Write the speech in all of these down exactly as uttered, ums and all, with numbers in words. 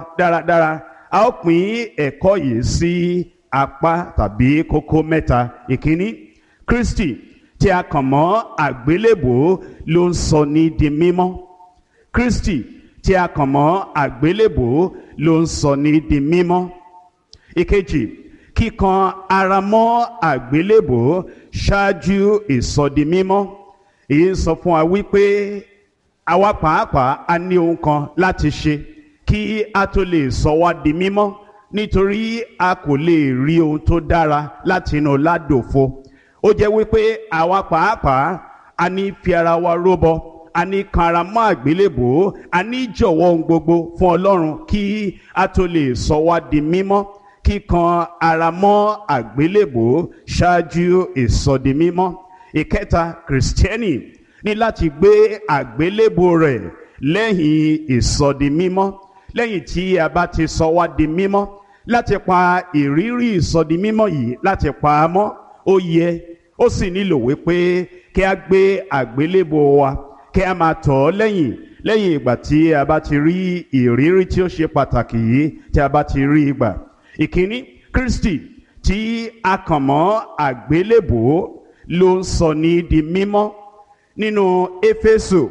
dáradára a ó pín ẹ̀kọ́ yìí sí apá tàbí kókó mẹ́ta. Ìkíní, Kristi tí a kàn mọ́ àgbélébùú ló ń sọ ní di mímọ́. Kristi tí a kàn mọ́ àgbélébùú ló ń sọ ní di mímọ́. Ìkejì, kíkan ara mọ́ àgbélébùú ṣáájú ìsọdimímọ́. Èyí ń sọ fún wa wípé àwa pàápàá a ní ohun kan láti ṣe kí a tó lè sọ wá di mímọ́, nítorí a kò lè rí ohun tó dára láti inú ládòfo. Ó jẹ́ wípé àwa pàápàá a ní fi ara wa rúbọ, a ní kan ara mọ́ àgbélébùú, a ní jọ̀wọ́ ohun gbogbo fún Ọlọ́run kí a tó lè sọ wá di mímọ́. Kíkan ara mọ́ àgbélébùú ṣáájú ìsọdimímọ́. Ìkẹta, Kìrìsìtẹ́nì ní láti gbé àgbélébùú rẹ̀ lẹ́yìn ìsọdimímọ́. Lẹ́yìn tí a bá ti sọ wá di mímọ́, láti pa ìrírí ìsọdimímọ́ yìí láti pa á mọ́, ó yẹ ó sì nílò wípé kí a gbé àgbélébùú wa kí a máa tọ̀ ọ́ lẹ́yìn lẹ́yìn ìgbà tí a bá ti rí ìrírí tí ó ṣe pàtàkì yìí tí a bá ti rí ìgbà. Ìkíní, Kristi tí a kàn mọ́ àgbélébùú ló ń sọ ní di mímọ́. Nínú Éfésù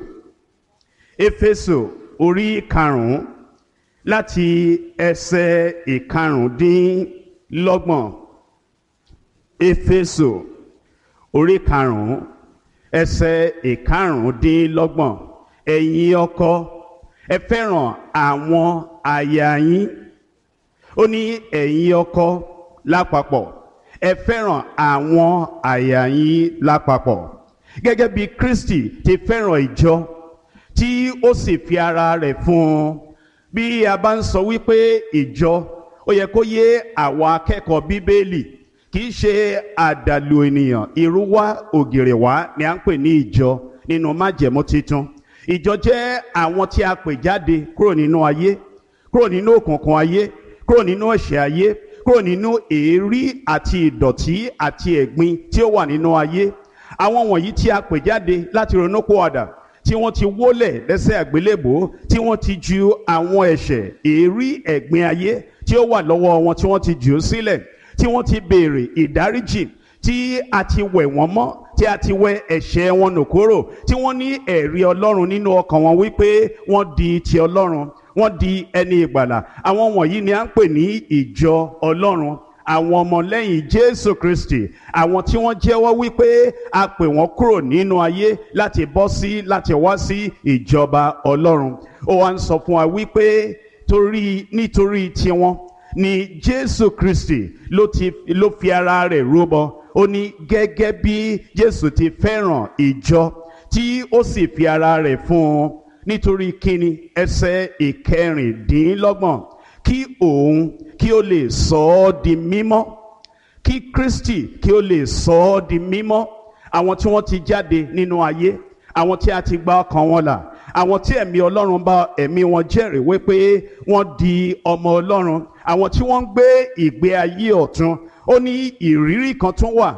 Éfésù orí karùn-ún láti ẹsẹ̀ ìkarùndínlọ́gbọ̀n. Éfésù orí karùn-ún ẹsẹ̀ ìkarùndínlọ́gbọ̀n. Ẹ̀yin ọkọ, ẹ fẹ́ràn àwọn aya yín. Ó ní ẹ̀yin ọkọ lápapọ̀, ẹ fẹ́ràn àwọn aya yín lápapọ̀, gẹ́gẹ́ bí Kristi ti fẹ́ràn ìjọ tí ó sì fi ara rẹ̀ fún un. Bí a bá ń sọ wípé ìjọ, ó yẹ kó yé àwa akẹ́kọ̀ọ́ Bíbélì, kì í ṣe àdàlù ènìyàn, ìrúwá ògìrìwá ni à ń pè ní ìjọ nínú májẹ̀mú titun. Ìjọ jẹ́ àwọn tí a pè jáde kúrò nínú ayé, kúrò nínú òkùnkùn ayé, kúrò nínú ẹ̀ṣẹ̀ ayé, kúrò nínú èérí àti ìdọ̀tí àti ẹ̀gbin tí ó wà nínú ayé. Àwọn wọ̀nyí tí a pè jáde láti ronúpìwàdà, tí wọ́n ti wólẹ̀ lẹ́sẹ̀ àgbélébùú, tí wọ́n ti ju àwọn ẹ̀ṣẹ̀, èérí, ẹ̀gbin ayé tí ó wà lọ́wọ́ wọn tí wọ́n ti jù ú sílẹ̀, tí wọ́n ti béèrè ìdáríjì, tí a ti wẹ̀ wọ́n mọ́, tí a ti wẹ ẹ̀ṣẹ̀ wọn nù kúrò, tí wọ́n ní ẹ̀rí Ọlọ́run nínú ọkàn wọn wípé wọ́n di ti Ọlọ́run, wọ́n di ẹni ìgbàlà. Àwọn wọ̀nyí ni à ń pè ní ìjọ Ọlọ́run, àwọn ọmọlẹ́yìn Jésù Kristi, àwọn tí wọ́n jẹ́wọ́ wípé a pè wọ́n kúrò nínú ayé láti bọ́ sí láti wá sí ìjọba Ọlọ́run. Ó wá ń sọ fún wa wípé torí nítorí tiwọn ni Jésù Kristi ló ti ló fi ara rẹ̀ rúbọ. Ó ní gẹ́gẹ́ bí Jésù ti fẹ́ràn ìjọ tí ó sì fi ara rẹ̀ fún un. Nítorí kíni? Ẹsẹ̀ ìkẹrìndínlọ́gbọ̀n. Kí òun kí ó lè sọ ọ́ di mímọ́. Kí Kristi kí ó lè sọ ọ́ di mímọ́. Àwọn tí wọ́n ti jáde nínú ayé, àwọn tí a ti gba ọkàn wọn là, àwọn tí ẹ̀mí Ọlọ́run bá ẹ̀mí wọn jẹ́rìí wípé wọ́n di ọmọ Ọlọ́run, àwọn tí wọ́n ń gbé ìgbé ayé ọ̀tun. Ó ní ìrírí kan tún wà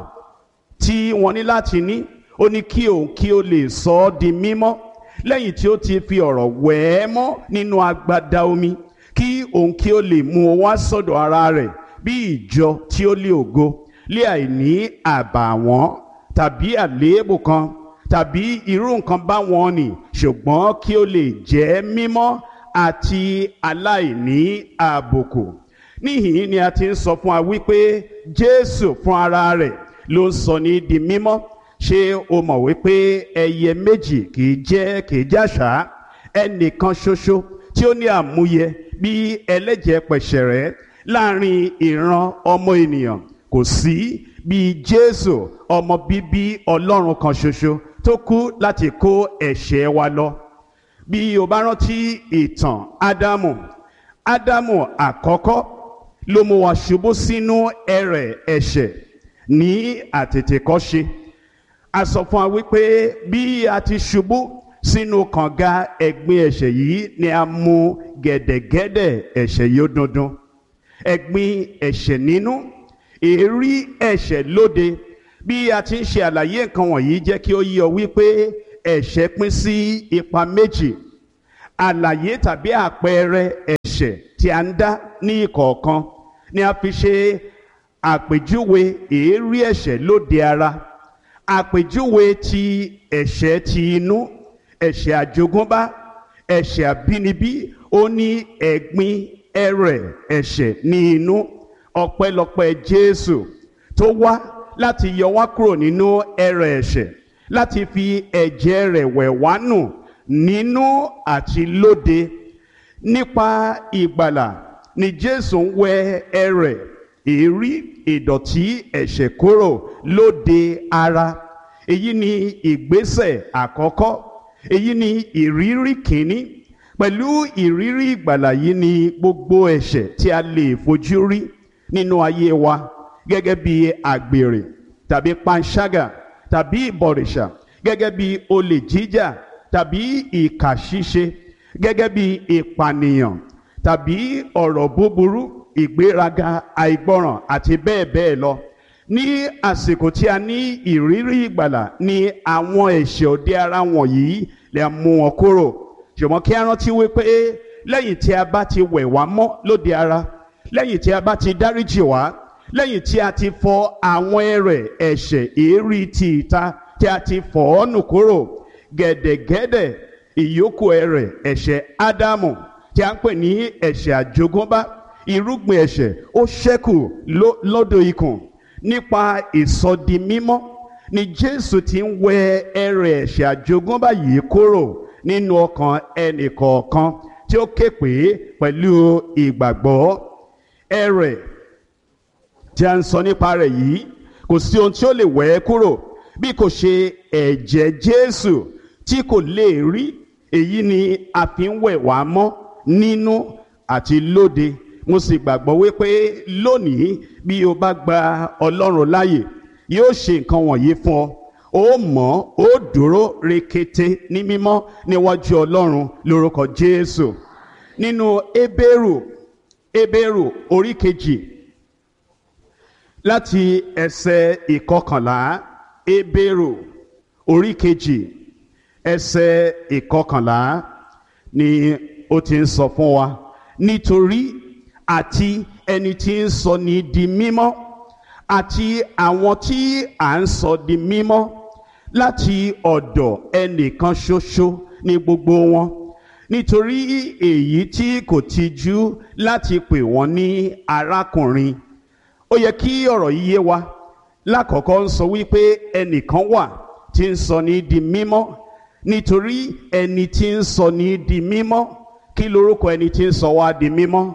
tí wọ́n ní láti ní. Ó ní kí òun kí ó lè sọ ọ́ di mímọ́ lẹ́yìn tí ó ti fi ọ̀rọ̀ wẹ̀ ẹ́ mọ́ nínú agbada omi, kí òun kí ó lè mú ọ wá sọ́dọ̀ ara rẹ̀ bí ìjọ tí ó lé ògo, lé àìní àbàwọ́n tàbí àléébù kan tàbí irú nǹkan báwọn nì, ṣùgbọ́n kí ó lè jẹ́ mímọ́ àti aláìní àbùkù. Níhìn ni a ti ń sọ fún wa wípé Jésù fún ara rẹ̀ ló ń sọ ní di mímọ́. Ṣé o mọ̀ wípé ẹyẹ méjì kì í jẹ́ kì í jàṣà? Ẹnìkan ṣoṣo tí ó ní àmúyẹ bí ẹlẹ́jẹ̀ pẹ̀ṣẹ̀rẹ́ láàrin ìran ọmọ ènìyàn kò sí bí Jésù, ọmọ bíbí Ọlọ́run kan ṣoṣo tó kú láti kó ẹ̀ṣẹ̀ wa lọ. Bí o bá rántí ìtàn Ádámù, Ádámù àkọ́kọ́ ló mú wa ṣubú sínú ẹrẹ̀ ẹ̀ṣẹ̀ ní àtètèkọ́ṣe. A sọ fún wa wípé bí a ti ṣubú sínú kànga ẹ̀gbin ẹ̀ṣẹ̀ yìí ni a mú gẹ̀dẹ̀gẹ̀dẹ̀ ẹ̀ṣẹ̀ yóò dandan. Ẹ̀gbin ẹ̀ṣẹ̀ nínú, èérí ẹ̀ṣẹ̀ lóde. Bí a ti ń ṣe àlàyé nǹkan wọ̀nyí jẹ́ kí ó yé ọ wípé ẹ̀ṣẹ̀ pín sí ipa méjì. àlàyé tàbí àpẹẹrẹ ẹ̀ṣẹ̀ tí a ń dá ní ìkọ̀ọ̀kan ni a fi ṣe àpèjúwe èérí ẹ̀ṣẹ̀ lóde ara, àpèjúwe ti ẹ̀ṣẹ̀ ti inú, ẹ̀ṣẹ̀ àjogúnbá, ẹ̀ṣẹ̀ àbínibí, ó ní ẹ̀gbin ẹrẹ̀ ẹ̀ṣẹ̀ ní inú. Ọpẹ́lọpẹ́ Jésù tó wá láti yọ wá kúrò nínú ẹrẹ̀ ẹ̀ṣẹ̀, láti fi ẹ̀jẹ̀ rẹ̀ wẹ̀ wá nù nínú àti lóde. Nípa ìgbàlà ni Jésù ń wẹ ẹrẹ̀, èérí, ìdọ̀tí ẹ̀ṣẹ̀ kúrò lóde ara. Èyí ni ìgbésẹ̀ àkọ́kọ́, èyí ni ìrírí kìíní. Pẹ̀lú ìrírí ìgbàlà yìí ni gbogbo ẹ̀ṣẹ̀ tí a lè fojú rí nínú ayé wa, gẹ́gẹ́ bí àgbèrè tàbí panṣágà tàbí ìbọ̀rìṣà, gẹ́gẹ́ bí olè jíjà tàbí ìkà ṣíṣe, gẹ́gẹ́ bí ìpànìyàn tàbí ọ̀rọ̀ búburú, ìgbéraga, àìgbọràn àti bẹ́ẹ̀ bẹ́ẹ̀ lọ. Ní àsìkò tí a ní ìrírí ìgbàlà ni àwọn ẹ̀ṣẹ̀ òde ara wọ̀nyí lè mú wọn kúrò. Ṣùgbọ́n kí a rántí wípé lẹ́yìn tí a bá ti wẹ̀ wá mọ́ lóde ara, lẹ́yìn tí a bá ti dáríjì wá, lẹ́yìn tí a ti fọ àwọn ẹrẹ̀ ẹ̀ṣẹ̀ èérí ti ìta tí a ti fọ̀ ọ́ nù kúrò, gẹ̀dẹ̀gẹ̀dẹ̀ ìyókù ẹrẹ̀ ẹ̀ṣẹ̀ Ádámù tí a ń pè ní ẹ̀ṣẹ̀ àjogúnbá, irúgbìn ẹ̀ṣẹ̀ ó ṣẹ́kù lódò ikùn. Nípa ìsọdimímọ́ ni Jésù ti ń wẹ ẹrẹ̀ ẹ̀ṣẹ̀ àjogúnbá yìí kúrò nínú ọkàn ẹnì kọ̀ọ̀kan tí ó ké pè é pẹ̀lú ìgbàgbọ́. Ẹrẹ̀ tí a ń sọ nípa rẹ̀ yìí kò sí ohun tí ó lè wẹ̀ ẹ́ kúrò bí kò ṣe ẹ̀jẹ̀ Jésù tí kò lè rí. Èyí ni a fi ń wẹ̀ wá mọ́ nínú àti lóde. Mo sì gbàgbọ́ wípé lónìí bí o bá gba Ọlọ́run láàyè, yóò ṣe nǹkan wọ̀nyí fún ọ. Ó mọ́, ó dúró rekete ní mímọ́ níwájú Ọlọ́run lórúkọ Jésù. Nínú Hébérù, Hébérù orí kejì láti ẹsẹ̀ ìkọkànlá, Hébérù orí kejì ẹsẹ̀ ìkọkànlá ni ó ti ń sọ fún wa. Nítorí àti ẹni tí ń sọ ní di mímọ́ àti àwọn tí à ń sọ di mímọ́ láti ọ̀dọ̀ ẹnìkan ṣoṣo ní gbogbo wọn. Nítorí èyí tí kò tijú láti pè wọ́n ní arákùnrin. Ó yẹ kí ọ̀rọ̀ yìí yé wa. Lákọ̀ọ́kọ́ ń sọ wípé ẹnìkan wà tí ń sọ ní di mímọ́. Nítorí ẹni tí ń sọ ní di mímọ́, kí lorúkọ ẹni tí ń sọ wá di mímọ́?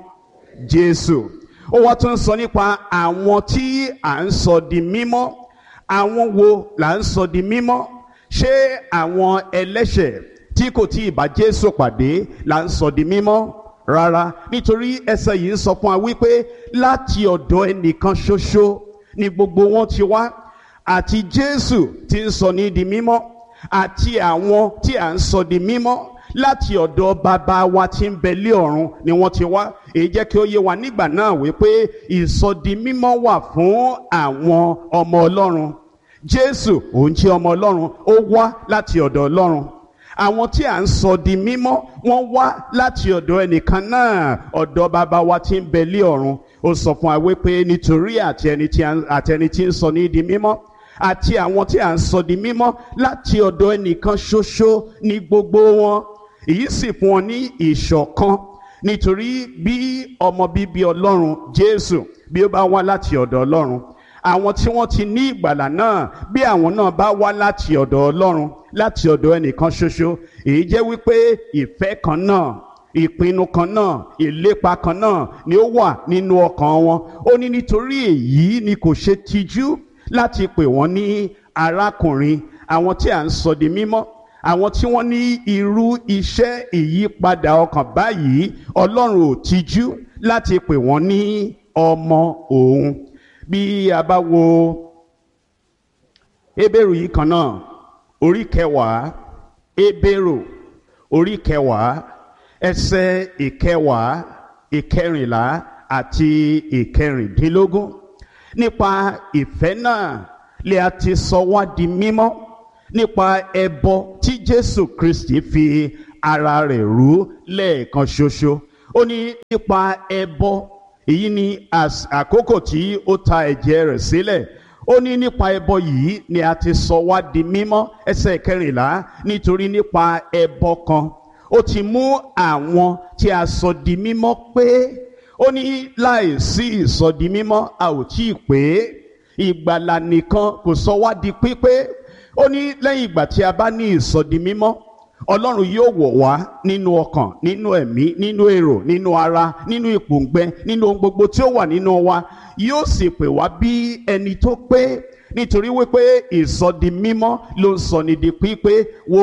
Jésù. Ó wá tún sọ nípa àwọn tí à ń sọ di mímọ́. Àwọn wo là ń sọ di mímọ́? Ṣé àwọn ẹlẹ́ṣẹ̀ tí kò tí ì bá Jésù pàdé là ń sọ di mímọ́? Rárá, nítorí ẹsẹ̀ yìí ń sọ fún wa wípé láti ọ̀dọ̀ ẹnìkan ṣoṣo ni gbogbo wọn ti wá. Àti Jésù tí ń sọ ní di mímọ́, àti àwọn tí à ń sọ di mímọ́ láti ọ̀dọ̀ bàbá wa tí ń bẹ lé ọ̀run ni wọ́n ti wá. Èyí jẹ́ kí ó yé wa nígbà náà wípé ìsọdimímọ́ wà fún àwọn ọmọ Ọlọ́run. Jésù òun jẹ́ ọmọ Ọlọ́run, ó wá láti ọ̀dọ̀ Ọlọ́run. Àwọn tí à ń sọ di mímọ́ wọ́n wá láti ọ̀dọ̀ ẹnìkan náà, ọ̀dọ̀ bàbá wa tí ń bẹ lé ọ̀run. Ó sọ fún wa wípé nítorí àti ẹni tí ń sọ ní di mímọ́ àti àwọn tí à ń sọ di mímọ́ láti ọ̀dọ̀ ẹnìkan ṣoṣo ní gbogbo wọn. Èyí sì fún wọn ní ìṣọ̀kan, nítorí bí ọmọ bíbí Ọlọ́run Jésù bí ó bá wá láti ọ̀dọ̀ Ọlọ́run, àwọn tí wọ́n ti ní ìgbàlà náà bí àwọn náà bá wá láti ọ̀dọ̀ Ọlọ́run, láti ọ̀dọ̀ ẹnìkan ṣoṣo, èyí jẹ́ wípé ìfẹ́ kan náà, ìpinnu kan náà, ìlépa kan náà ni ó wà nínú ọkàn wọn. Ó ní nítorí èyí ni kò ṣe tijú láti pè wọ́n ní arákùnrin. Àwọn tí à ń sọ di mímọ́, àwọn tí wọ́n ní irú iṣẹ́ ìyípadà ọkàn báyìí, Ọlọ́run ò tijú láti pè wọ́n ní ọmọ òun. Bí a bá wo Hébérù yìí kan náà, orí kẹwàá, Hébérù orí kẹwàá ẹsẹ̀ ìkẹwàá, ìkẹrìnlá àti ìkẹrìndínlógún. Nípa ìfẹ́ náà lè a ti sọ wá di mímọ́ nípa ẹbọ tí Jésù Kristi fi ara rẹ̀ rú lẹ́ẹ̀kan ṣoṣo. Ó ní nípa ẹbọ, èyí ni àkókò tí ó ta ẹ̀jẹ̀ rẹ̀ sílẹ̀. Ó ní nípa ẹbọ yìí ni a ti sọ wá di mímọ́. Ẹsẹ̀ kẹrìnlá, nítorí nípa ẹbọ kan ó ti mú àwọn tí a sọ di mímọ́ pé. Ó ní láìsí ìsọdi mímọ́ a ò tí ì pé. Ìgbàlà nìkan kò sọ wá di pípé. Ó ní lẹ́yìn ìgbà tí a bá ní ìsọdi mímọ́, Ọlọ́run yóò wọ̀ wá nínú ọkàn, nínú ẹ̀mí, nínú èrò, nínú ara, nínú ìpòǹgbẹ, nínú ohun gbogbo tí ó wà nínú wa. Yóò sì pè wá bí ẹni tó pé. Nítorí wípé ìsọdi mímọ́ ló ń sọ ní di pípé. Wo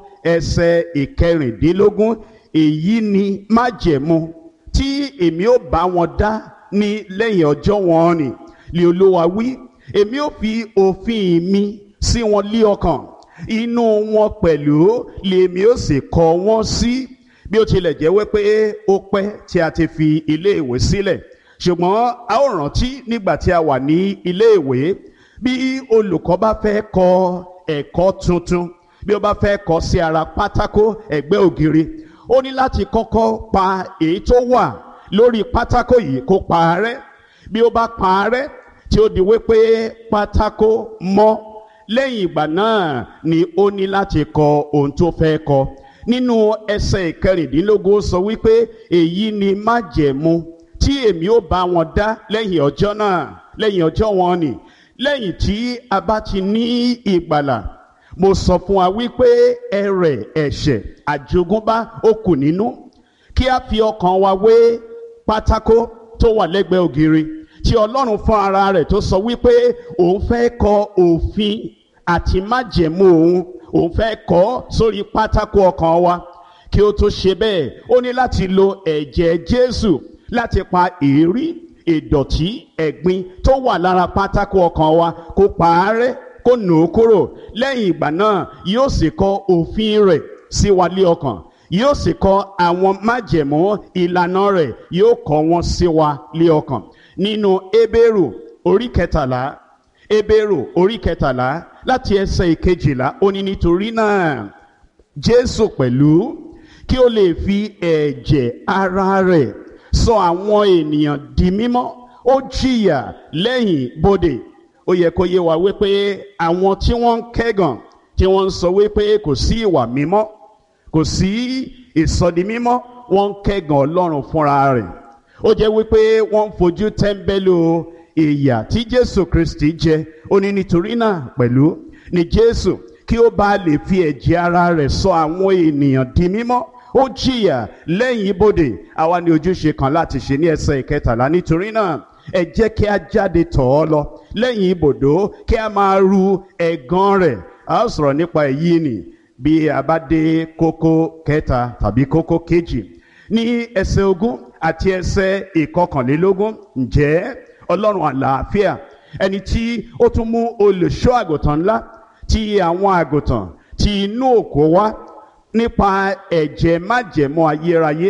ẹsẹ̀ ìkẹrìndínlógún, èyí ni májẹ̀mú tí èmi ó bá wọn dá ní lẹ́yìn ọjọ́ wọn nì, lé Olúwa wí. Èmi ó fi òfin mi sí wọn lé ọkàn, inú wọn pẹ̀lú lèmi ó sì kọ wọ́n sí. Bí ó tilẹ̀ jẹ́ wípé ó pẹ́ tí a ti fi ilé ìwé sílẹ̀, ṣùgbọ́n a ó rántí nígbà tí a wà ní ilé ìwé, bí olùkọ́ bá fẹ́ kọ ẹ̀kọ́ tuntun, bí ó bá fẹ́ kọ sí ara pátákó ẹ̀gbẹ́ ògiri, ó ní láti kọ́kọ́ pa èyí tó wà lórí pátákó yìí kó pa á rẹ́. Bí ó bá pa á rẹ́ tí ó di wípé pátákó mọ́, lẹ́yìn ìgbà náà ni ó ní láti kọ ohun tó fẹ́ kọ. Nínú ẹsẹ̀ ìkẹrìndínlógún sọ wípé èyí ni májẹ̀mú tí èmi ó bá wọn dá lẹ́yìn ọjọ́ náà, lẹ́yìn ọjọ́ wọn nì. Lẹ́yìn tí a bá ti ní ìgbàlà, mo sọ fún wa wípé ẹrẹ̀ ẹ̀ṣẹ̀ àjogúnbá ó kù nínú. Kí a fi ọkàn wa wé pátákó tó wà lẹ́gbẹ̀ẹ́ ògiri tí Ọlọ́run fún ara rẹ̀ tó sọ wípé òun fẹ́ kọ òfin àti májẹ̀mú òun, òun fẹ́ kọ sórí pátákó ọkàn wa. Kí ó tó ṣe bẹ́ẹ̀, ó ní láti lo ẹ̀jẹ̀ Jésù láti pa èérí, ìdọ̀tí, ẹ̀gbin tó wà lára pátákó ọkàn wa, kó pa á rẹ́, kó nù ú kúrò. Lẹ́yìn ìgbà náà yóò sì kọ òfin rẹ̀ sí wa lé ọkàn, yóò sì kọ àwọn májẹ̀mú ìlànà rẹ̀, yóò kọ wọn sí wa lé ọkàn. Nínú Hébérù orí kẹtàlá, Hébérù orí kẹtàlá láti ẹsẹ̀ ìkejìlá, ó ní nítorí náà Jésù pẹ̀lú, kí ó lè fi ẹ̀jẹ̀ ara rẹ̀ sọ àwọn ènìyàn di mímọ́, ó jìyà lẹ́yìn bodè. Ó yẹ kó yé wa wípé àwọn tí wọ́n ń kẹ́gàn, tí wọ́n ń sọ wípé kò sí ìwà mímọ́, kò sí ìsọdi mímọ́, wọ́n ń kẹ́gàn Ọlọ́run fúnra rẹ̀. Ó jẹ́ wípé wọ́n ń fojú tẹ́ḿbẹ́lú ìyà tí Jésù Kristi jẹ. Ó ní nítorí náà pẹ̀lú ni Jésù, kí ó bá lè fi ẹ̀jẹ̀ ara rẹ̀ sọ àwọn ènìyàn di mímọ́, ó jìyà lẹ́yìn ibodè. Àwa ní ojúṣe kan láti ṣe ní ẹsẹ̀ ìkẹtàlá. Nítorí náà ẹ jẹ́ kí a jáde tọ̀ ọ́ lọ lẹ́yìn ibodò, kí a máa ru ẹ̀gàn rẹ̀. A ó sọ̀rọ̀ nípa èyí nì bí a bá dé kókó kẹta tàbí kókó kejì ní ẹsẹ̀ ogún àti ẹsẹ̀ ìkọkànlélógún. Ǹjẹ́ Ọlọ́run àlàáfíà, ẹni tí ó tún mú olùṣọ́ àgùntàn ńlá ti àwọn àgùntàn ti inú òkú wá nípa ẹ̀jẹ̀ májẹ̀mú ayérayé,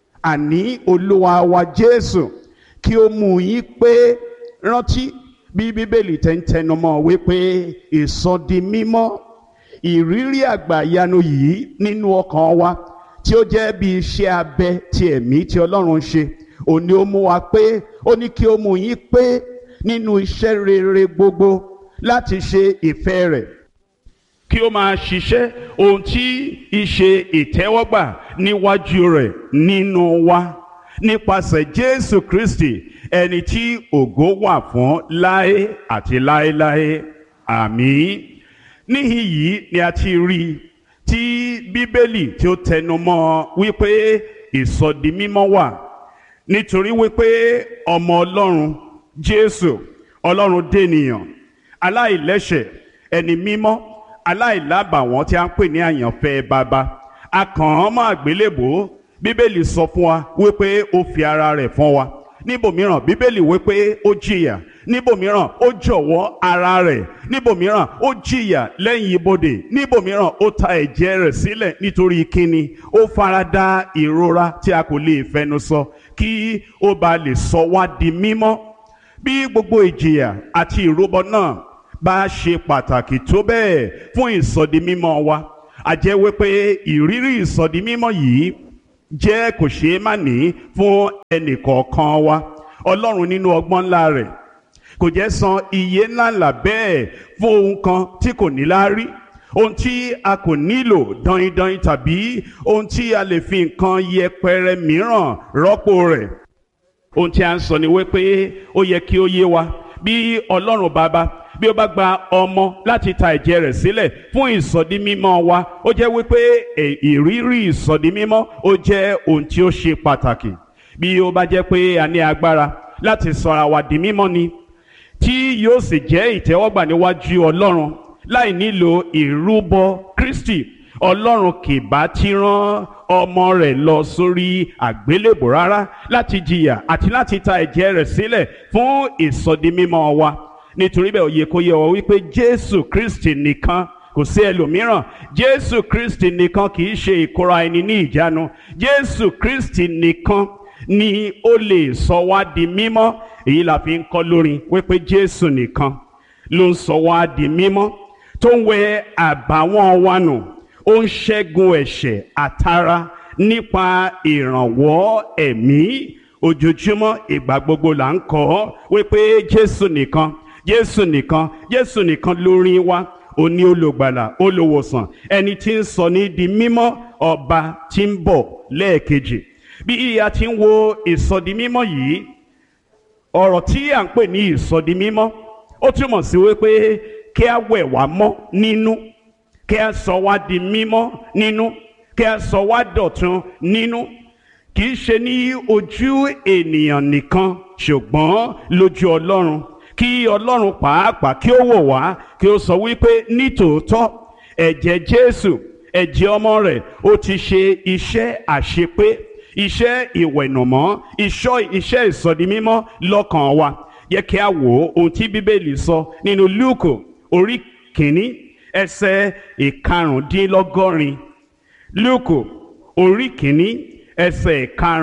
àní Olúwa wa Jésù, kí ó mú yín pé. Rántí bí Bíbélì tẹ́ ń tẹnumọ́ wípé ìsọdi mímọ́, ìrírí àgbàyanu yìí nínú ọkàn wa tí ó jẹ́ bí iṣẹ́ abẹ ti ẹ̀mí tí Ọlọ́run ṣe, òun ni ó mú wa pé. Ó ní kí ó mú yín pé nínú iṣẹ́ rere gbogbo láti ṣe ìfẹ́ rẹ̀, kí ó máa ṣiṣẹ́ ohun tí ìṣe ìtẹ́wọ́gbà níwájú rẹ̀ nínú wa nípasẹ̀ Jésù Kristi, ẹni tí ògo wà fún láé àti láéláé. Àmín. Níhìn yìí ni a ti rí tí Bíbélì tí ó tẹnumọ́ wípé ìsọdi mímọ́ wà, nítorí wípé ọmọ Ọlọ́run Jésù, Ọlọ́run dènìyàn, aláìlẹ́ṣẹ̀, ẹni mímọ́, aláìlábàwọ́n tí a ń pè ní àyànfẹ́ baba, a kàn án mọ́ àgbélébùú. Bíbélì sọ fún wa wípé ó fi ara rẹ̀ fún wa. Níbòmíràn Bíbélì wípé ó jìyà, níbòmíràn ó jọ̀wọ́ ara rẹ̀, níbòmíràn ó jìyà lẹ́yìn ibodè, níbòmíràn ó ta ẹ̀jẹ̀ rẹ̀ sílẹ̀ nítorí kíni, ó farada ìrora tí a kò lè fẹnu sọ, kí ó bá lè sọ wá di mímọ́. Bí gbogbo ìjìyà àti ìrúbọ náà bá ṣe pàtàkì tó bẹ́ẹ̀ fún ìsọdi mímọ́ wa, a jẹ́ wípé ìrírí ìsọdi mímọ́ yìí jẹ́ kò ṣeé má ní fún ẹnìkọ̀ọ̀kan wa. Ọlọ́run nínú ọgbọ́n ńlá rẹ̀ kò jẹ́ san iye ńláńlá bẹ́ẹ̀ fún ohun kan tí kò ní láárí, ohun tí a kò nílò dọ̀yìndọ̀yìn tàbí ohun tí a lè fi nǹkan yẹpẹrẹ mìíràn rọ́pò rẹ̀. Ohun tí a ń sọ ni wípé ó yẹ kí ó yé wa bí Ọlọ́run Baba bí ó bá gba ọmọ láti ta ẹ̀jẹ̀ rẹ̀ sílẹ̀ fún ìsọdi mímọ́ wa, ó jẹ́ wípé ìrírí ìsọdi mímọ́ ó jẹ́ ohun tí ó ṣe pàtàkì. Bí ó bá jẹ́ pé a ní agbára láti sọ ara wa di mímọ́ ni, tí yóò sì jẹ́ ìtẹ́wọ́gbà níwájú Ọlọ́run láì nílò ìrúbọ Kristi, Ọlọ́run kì bá ti rán ọmọ rẹ̀ lọ sórí àgbélébò rárá láti jìyà àti láti ta ẹ̀jẹ̀ rẹ̀ sílẹ̀ fún ìsọdi mímọ́ wa. Nítorí bẹ́ẹ̀ ó yẹ kó yé wa wípé Jésù Kristi nìkan, kò sí ẹlòmíràn. Jésù Kristi nìkan kì í ṣe ìkóra ẹni ní ìjánu. Jésù Kristi nìkan ni ó lè sọ wá di mímọ́. Èyí la fi ń kọ́ lórin wípé Jésù nìkan ló ń sọ wá di mímọ́, tó ń wẹ àbàwọ́n wa nù, ó ń ṣẹ́gun ẹ̀ṣẹ̀ àtara nípa ìrànwọ́ ẹ̀mí. Ojoojúmọ́ ìgbà gbogbo là ń kọ́ wípé Jésù nìkan, Jésù nìkan, Jésù nìkan lórí wa. Ó ní olùgbàlà, olùwòsàn, ẹni tí ń sọ ní di mímọ́, ọba tí ń bọ̀ lẹ́ẹ̀kejì. Bí a ti ń wo ìsọdi mímọ́ yìí, ọ̀rọ̀ tí à ń pè ní ìsọdi mímọ́ ó túmọ̀ sí wípé kí a wẹ̀ wá mọ́ nínú, kí a sọ wá di mímọ́ nínú, kí a sọ wá dọ̀tun nínú. Kì í ṣe ní ojú ènìyàn nìkan, ṣùgbọ́n lójú Ọlọ́run. Kí Ọlọ́run pàápàá kí ó wò wá, kí ó sọ wípé nítòótọ́ ẹ̀jẹ̀ Jésù, ẹ̀jẹ̀ ọmọ rẹ̀, ó ti ṣe iṣẹ́ àṣepé, iṣẹ́ ìwẹ̀nùmọ́, iṣẹ́ ìsọdi mímọ́ lọ́kàn wa. Yẹ kí a wò ohun tí Bíbélì sọ nínú Lúùkù orí kìíní ẹsẹ̀ ìkarùndínlọ́gọ́rin. Lúùkù orí kìíní ẹsẹ̀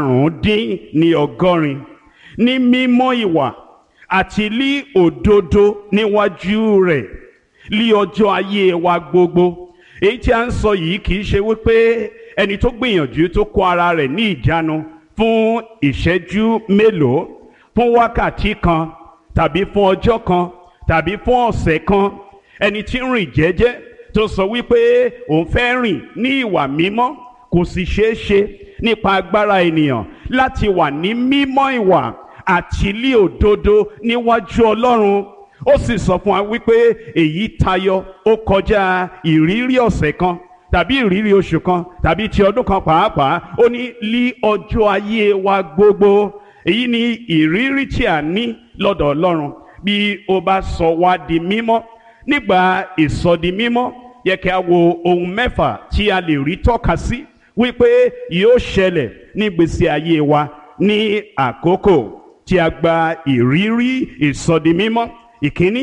ìkarùndínlọ́gọ́rin. Ní mímọ́ ìwà àti lí òdodo níwájú rẹ̀ lí ọjọ́ ayé wa gbogbo. Èyí tí a ń sọ yìí kì í ṣe wípé ẹni tó gbìyànjú tó kó ara rẹ̀ ní ìjánu fún ìṣẹ́jú mélòó, fún wákàtí kan tàbí fún ọjọ́ kan tàbí fún ọ̀sẹ̀ kan, ẹni tí ń rìn jẹ́jẹ́ tó sọ wípé òun fẹ́ rìn ní ìwà mímọ́. Kò sì ṣeé ṣe nípa agbára ènìyàn láti wà ní mímọ́ ìwà àti lí òdodo níwájú Ọlọ́run. Ó sì sọ fún wa wípé èyí tayọ, ó kọjá ìrírí ọ̀sẹ̀ kan tàbí ìrírí oṣù kan tàbí ti ọdún kan pàápàá. Ó ní lí ọjọ́ ayé wa gbogbo. Èyí ni ìrírí tí a ní lọ́dọ̀ Ọlọ́run bí ó bá sọ wá di mímọ́. Nígbà ìsọdi mímọ́, yẹ kí a wo ohun mẹ́fà tí a lè rí tọ́ka sí wípé yóò ṣẹlẹ̀ ní ìgbésí ayé wa ní àkókò tí a gba ìrírí ìsọdi mímọ́. Ìkíní,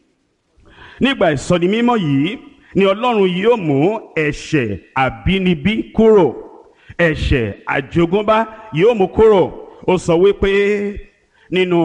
nígbà ìsọdi mímọ́ yìí ni Ọlọ́run yóò mú ẹ̀ṣẹ̀ àbínibí kúrò, ẹ̀ṣẹ̀ àjogúnbá yóò mú kúrò. Ó sọ wípé nínú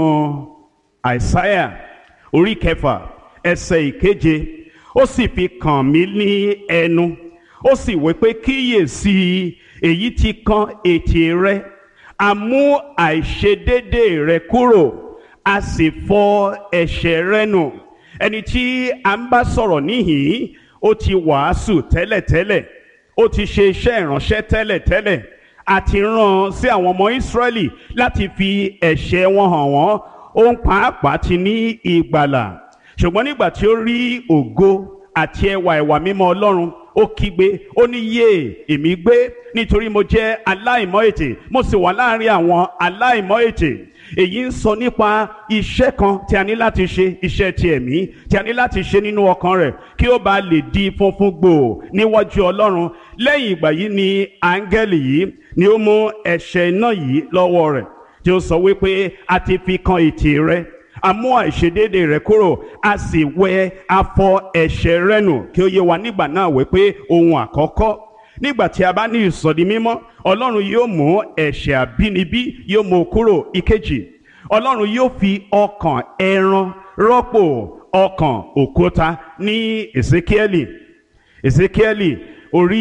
Àìsáyà orí kẹfà ẹsẹ̀ ìkeje, ó sì fi kàn mí ní ẹnu, ó sì wípé kíyèsí èyí tí kan ètè rẹ, a mú àìṣedédé rẹ kúrò, a sì fọ ẹ̀ṣẹ̀ rẹ nù. Ẹni tí a ń bá sọ̀rọ̀ níhìn-ín, ó ti wàásù tẹ́lẹ̀tẹ́lẹ̀, ó ti ṣe iṣẹ́ ìránṣẹ́ tẹ́lẹ̀tẹ́lẹ̀, àti rán sí àwọn ọmọ Ísírẹ́lì láti fi ẹ̀ṣẹ̀ wọn hàn wọ́n. Òun pàápàá ti ní ìgbàlà, ṣùgbọ́n nígbà tí ó rí ògo àti ẹwà ìwà mímọ́ Ọlọ́run, ó kígbe, ó ní yé èmi gbé, nítorí mo jẹ́ aláìmọ́ ètè, mo sì wà láàrin àwọn aláìmọ́ ètè. Èyí ń sọ nípa iṣẹ́ kan tí a ní láti ṣe, iṣẹ́ ti ẹ̀mí tí a ní láti ṣe nínú ọkàn rẹ̀ kí ó bá lè di funfun gbòò níwájú Ọlọ́run. Lẹ́yìn ìgbà yìí ni áńgẹ́lì yìí ni ó mú ẹ̀ṣẹ̀ iná yìí lọ́wọ́ rẹ̀, tí ó sọ wípé a ti fi kan ètè rẹ, a mú àìṣedéédé rẹ kúrò, a sì wẹ afọ ẹ̀ṣẹ̀ rẹ nù. Kí ó yé wa nígbà náà wípé ohun àkọ́kọ́ nígbà tí a bá ní ìsọdi mímọ́, Ọlọ́run yóò mú ẹ̀ṣẹ̀ àbínibí yóò mú kúrò. Ìkejì, Ọlọ́run yóò fi ọkàn ẹran rọ́pò ọkàn òkúta. Ní Èsíkíẹ́lì Èsíkíẹ́lì orí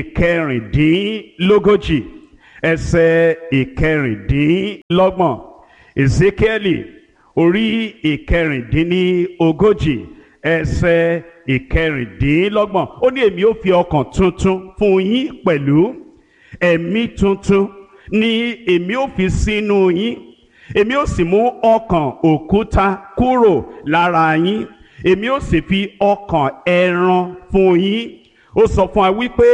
ìkẹrìndínlógójì ẹsẹ̀ ìkẹrìndínlọ́gbọ̀n. Ezekieli orí ìkẹrìndínlógójì ẹsẹ̀ ìkẹrìndínlọ́gbọ̀n. Ó ní èmi ó fi ọkàn tuntun fún yín pẹ̀lú, ẹ̀mí tuntun ni èmi ó fi sínú yín, èmi ó sì mú ọkàn òkúta kúrò lára yín, èmi ó sì fi ọkàn ẹran fún yín. Ó sọ fún wa wípé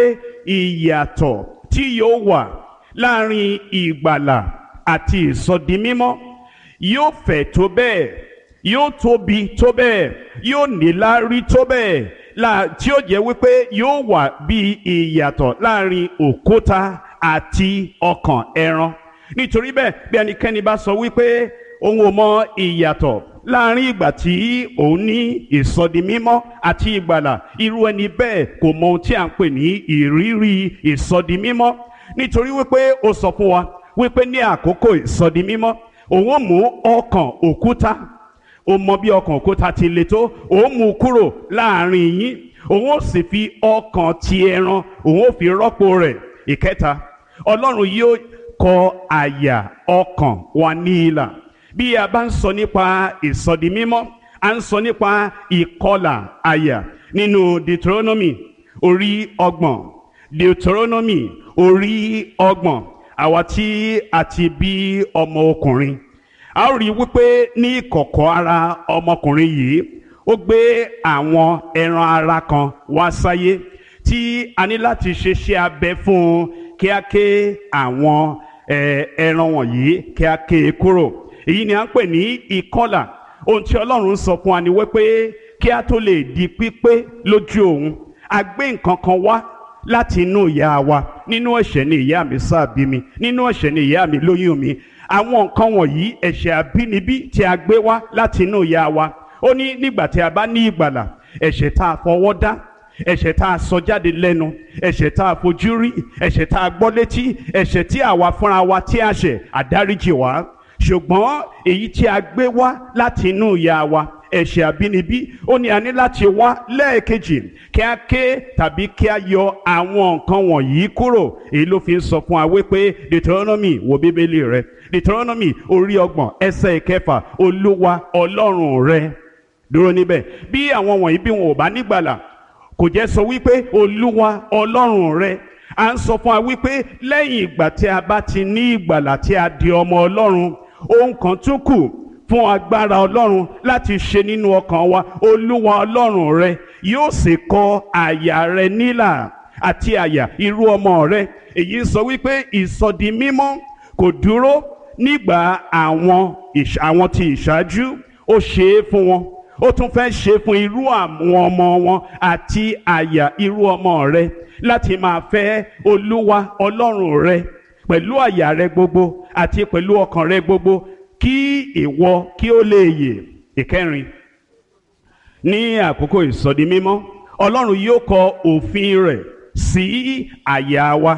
ìyàtọ̀ tí yóò wà láàrin ìgbàlà àti ìsọdimímọ́ yóò fẹ̀ tó bẹ́ẹ̀, yóò tóbi tó bẹ́ẹ̀, yóò níláárí tó bẹ́ẹ̀, tí ó jẹ́ wípé yóò wà bí ìyàtọ̀ láàrin òkúta àti ọkàn ẹran. Nítorí bẹ́ẹ̀, bí ẹnikẹ́ni bá sọ wípé òun ò mọ ìyàtọ̀ láàrin ìgbà tí òun ní ìsọdimímọ́ àti ìgbàlà, irú ẹni bẹ́ẹ̀ kò mọ ohun tí à ń pè ní ìrírí ìsọdimímọ́. Nítorí wípé ó sọ fún wa wípé ní àkókò ìsọdimímọ́ òun ó mú ọkàn òkúta, ó mọ bí ọkàn òkúta ti le tó, òun mú kúrò láàrin yín, òun ó sì fi ọkàn ti ẹran òun ó fi rọ́pò rẹ̀. Ìkẹta, Ọlọ́run yóò kọ àyà ọkàn wa ní ilà. Bí a bá ń sọ nípa ìsọdimímọ́, a ń sọ nípa ìkọlà àyà nínú Deuteronomy orí ọgbọ̀n. Deuteronomy orí ọgbọ̀n. Àwa tí a ti bí ọmọ ọkùnrin, a ó rí wípé ní ìkọ̀kọ̀ ara ọmọkùnrin yìí ó gbé àwọn ẹran ara kan wá sáyé tí a ní láti ṣe iṣẹ́ abẹ fún un kí a ké àwọn ẹran wọ̀nyí kí a ké kúrò. Èyí ni à ń pè ní ìkọlà. Ohun tí Ọlọ́run sọ fún wa ni wípé kí a tó lè di pípé lójú òun, a gbé nǹkan kan wá láti inú ìyá wa. Nínú ẹ̀ṣẹ̀ ni ìyá mi sá bí mi, nínú ẹ̀ṣẹ̀ ni ìyá mi lóyún mi. Àwọn nǹkan wọ̀nyí ẹ̀ṣẹ̀ àbínibí tí a gbé wá láti inú ìyá wa. Ó ní nígbà tí a bá ní ìgbàlà, ẹ̀ṣẹ̀ tá a fọwọ́ dá, ẹ̀ṣẹ̀ tá a sọ jáde lẹ́nu, ẹ̀ṣẹ̀ tá a fojú rí, ẹ̀ṣẹ̀ tá a gbọ́ létí, ẹ̀ṣẹ̀ tí àwa fúnra wa tí a ṣẹ̀, àdáríjì wá. Ṣùgbọ́n èyí tí a gbé wá láti inú ìyá wa, ẹ̀ṣẹ̀ àbínibí, ó ní a ní láti wá lẹ́ẹ̀kejì kí a ké tàbí kí a yọ àwọn nǹkan wọ̀nyí kúrò. Èyí ló fi ń sọ fún wa wípé Deuteronomy, wo bíbélì rẹ, Deuteronomy orí ọgbọ̀n ẹsẹ̀ ìkẹfà, Olúwa Ọlọ́run rẹ. Dúró níbẹ̀. Bí àwọn wọ̀nyí bí wọn ò bá nígbàlà, kò jẹ́ sọ wípé Olúwa Ọlọ́run rẹ. À ń sọ fún wa wípé lẹ́yìn ìgbà tí a bá ti ní ìgbàlà tí a di ọmọ Ọlọ́run, ohun kan tún kù fún agbára Ọlọ́run láti ṣe nínú ọkàn wa. Olúwa Ọlọ́run rẹ yóò sì kọ àyà rẹ nílà àti àyà irú ọmọ rẹ. Èyí sọ wípé ìsọdimímọ́ kò dúró nígbà àwọn àwọn tí ìṣáájú, ó ṣe é fún wọn, ó tún fẹ́ ṣe fún irú àwọn ọmọ wọn àti àyà irú ọmọ rẹ láti máa fẹ́ Olúwa Ọlọ́run rẹ pẹ̀lú àyà rẹ gbogbo àti pẹ̀lú ọkàn rẹ gbogbo, kí ìwọ kí ó lè yè. Ìkẹrin, ní àkókò ìsọdimímọ́, Ọlọ́run yóò kọ òfin rẹ̀ sí àyà wa.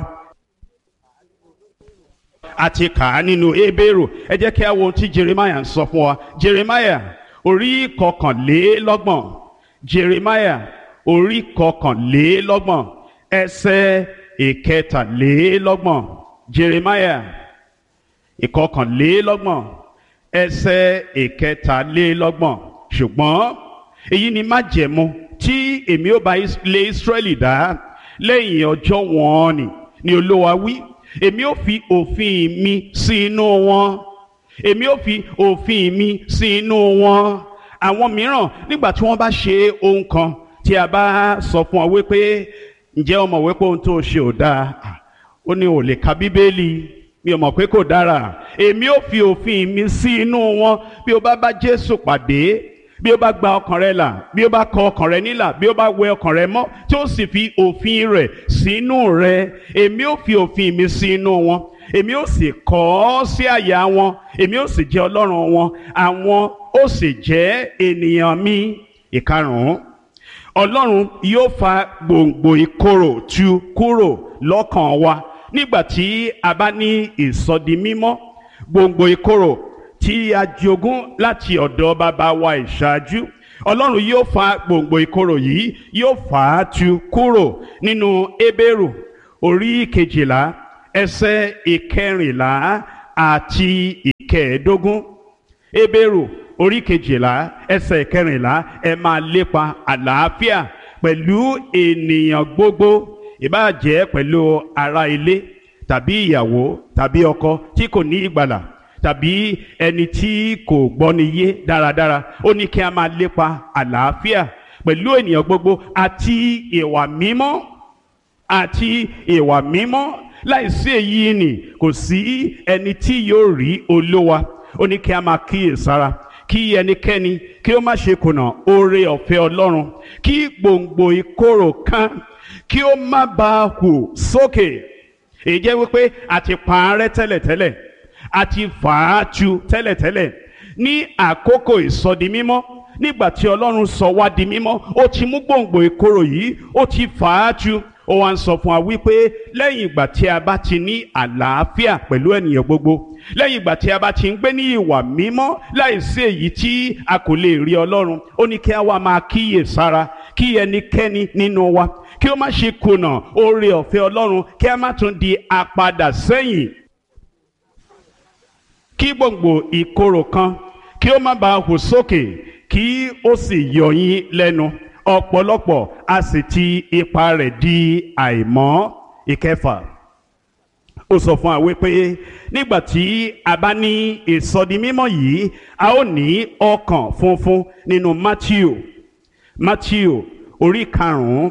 Àti kà á nínú Hébérù. Ẹ jẹ́ kí a wo ohun tí Jeremiah ń sọ fún wa. Jeremiah orí kọkànlélọ́gbọ̀n. Jeremiah orí kọkànlélọ́gbọ̀n ẹsẹ̀ ìkẹtàlélọ́gbọ̀n. Jeremiah ìkọkànlélọ́gbọ̀n ẹsẹ̀ ìkẹtàlélọ́gbọ̀n. Ṣùgbọ́n èyí ni májẹ̀mú tí èmi ó bá ilé Ísírẹ́lì dá lẹ́yìn ọjọ́ wọn ni, ni Olúwa wí. Èmi ó fi òfin mi sí inú wọn. Èmi ó fi òfin mi sí inú wọn. Àwọn mìíràn nígbà tí wọ́n bá ṣe ohun kan tí a bá sọ fún ọ wípé ǹjẹ́ o mọ̀ wípé ohun tó ṣe ò dáa, ó ní ò lè ka Bíbélì, mi ò mọ̀ pé kò dára. Èmi ó fi òfin mi sí inú wọn. Bí o bá bá Jésù pàdé, bí o bá gba ọkàn rẹ là, bí o bá kọ ọkàn rẹ nílà, bí o bá wẹ ọkàn rẹ mọ́, tí ó sì fi òfin rẹ̀ sínú rẹ, èmi ó fi òfin mi sí inú wọn. Èmi ó sì kọ ọ́ sí àyà wọn. Èmi ó sì jẹ́ Ọlọ́run wọn, àwọn ó sì jẹ́ ènìyàn mi. Ìkarùn-ún, Ọlọ́run yóò fa gbòǹgbò ìkorò tu kúrò lọ́kàn wa nígbà tí a bá ní ìsọdimímọ́. Gbòǹgbò ìkorò tí a jogún láti ọ̀dọ̀ bàbá wa ìṣáájú, Ọlọ́run yóò fa gbòǹgbò ìkorò yìí yóò fà á tu kúrò nínú Hébérù orí kejìlá ẹsẹ̀ ìkẹrìnlá àti ìkẹẹ̀ẹ́dógún. Hébérù orí kejìlá ẹsẹ̀ ìkẹrìnlá, ẹ máa lépa àlàáfíà pẹ̀lú ènìyàn gbogbo, ìbáà jẹ́ pẹ̀lú ará ilé tàbí ìyàwó tàbí ọkọ tí kò ní ìgbàlà tàbí ẹni tí kò gbọ́ni yé dáradára. Ó ní kí a máa lépa àlàáfíà pẹ̀lú ènìyàn gbogbo àti ìwà mímọ́ àti ìwà mímọ́. Láìsí èyí ni kò sí ẹni tí yóò rí Olúwa. Ó ní kí a máa kíyèsára kí ẹnikẹ́ni kí ó má ṣe kùnà oore ọ̀fẹ́ Ọlọ́run, kí gbòǹgbò ìkorò kan kí ó má bàa hù sókè. Èyí jẹ́ wípé a ti pa á rẹ́ tẹ́lẹ̀tẹ́lẹ̀, a ti fà á tu tẹ́lẹ̀tẹ́lẹ̀ ní àkókò ìsọdi mímọ́. Nígbà tí Ọlọ́run sọ wá di mímọ́, ó ti mú gbòǹgbò ìkorò yìí, ó ti fà á tu. Ó wá ń sọ fún wa wípé lẹ́yìn ìgbà tí a bá ti ní àlàáfíà pẹ̀lú ènìyàn gbogbo, lẹ́yìn ìgbà tí a bá ti ń gbé ní ìwà mímọ́ láìsí èyí tí a kò lè rí Ọlọ́run, ó ní kí a wá máa kíyè sára kí ẹnikẹ́ni nínú wa kí ó má ṣe kùnà oore ọ̀fẹ́ Ọlọ́run, kí a má tún di apadà sẹ́yìn, kí gbòǹgbò ìkorò kan kí ó má bàa hù sókè kí ó sì yọ yín lẹ́nu. Ọ̀pọ̀lọpọ̀ a sì ti ipa rẹ̀ di àìmọ́. Ìkẹfà, ó sọ fún wa wípé nígbà tí a bá ní ìsọdi mímọ́ yìí, a ó ní ọkàn funfun nínú Mátíù Mátíù orí karùn-ún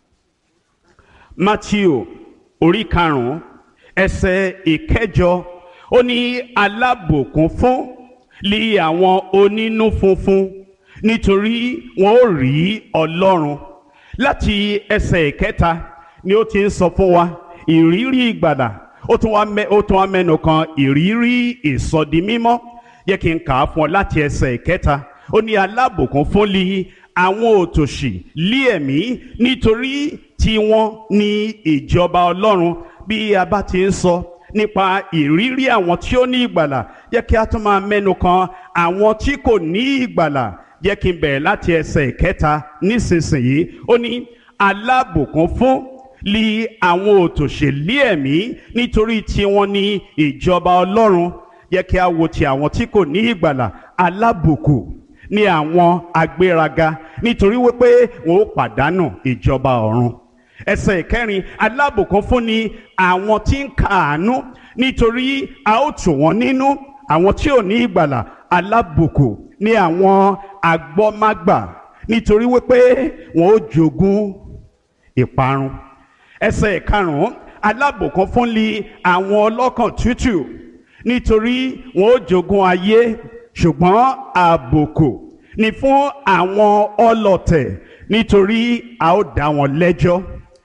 Mátíù orí karùn-ún ẹsẹ̀ ìkẹjọ. Ó ní alábùkún fún li àwọn onínú funfun, nítorí wọn ó rí Ọlọ́run. Láti ẹsẹ̀ ìkẹta ni ó ti ń sọ fún wa ìrírí ìgbàlà. Ó tún wá mẹ́ ó tún wá mẹ́nu kan ìrírí ìsọdi mímọ́. Yẹ kí n kà á fún ọ láti ẹsẹ̀ ìkẹta. Ó ní alábùkún fún li àwọn òtòṣì lí ẹ̀mí, nítorí tiwọn ni ìjọba Ọlọ́run. Bí a bá ti ń sọ nípa ìrírí àwọn tí ó ní ìgbàlà, jẹ́ kí a tún máa mẹ́nu kan àwọn tí kò ní ìgbàlà. Jẹ́ kí n bẹ̀rẹ̀ láti ẹsẹ̀ ìkẹta nísinsìnyí. Ó ní alábùkún fún li àwọn òtòṣèlú ẹ̀mí, nítorí tiwọn ni ìjọba Ọlọ́run. Jẹ́ kí a wo ti àwọn tí kò ní ìgbàlà. Alábùkún ni àwọn agbéraga, nítorí wípé wọn ó pàdánù ìjọba ọ̀run. Ẹsẹ̀ ìkẹrin, alábùkún fún ni àwọn tí ń káàánú, nítorí a ó tù wọ́n nínú. Àwọn tí ò ní ìgbàlà, alábùkún ni àwọn agbọ́mágbà, nítorí wípé wọn ó jogún ìparun. Ẹsẹ̀ ìkarùn-ún, alábùkún fún li àwọn ọlọ́kàn tútù, nítorí wọn ó jogún ayé. Ṣùgbọ́n àbùkù ni fún àwọn ọlọ̀tẹ̀, nítorí a ó dá wọn lẹ́jọ́.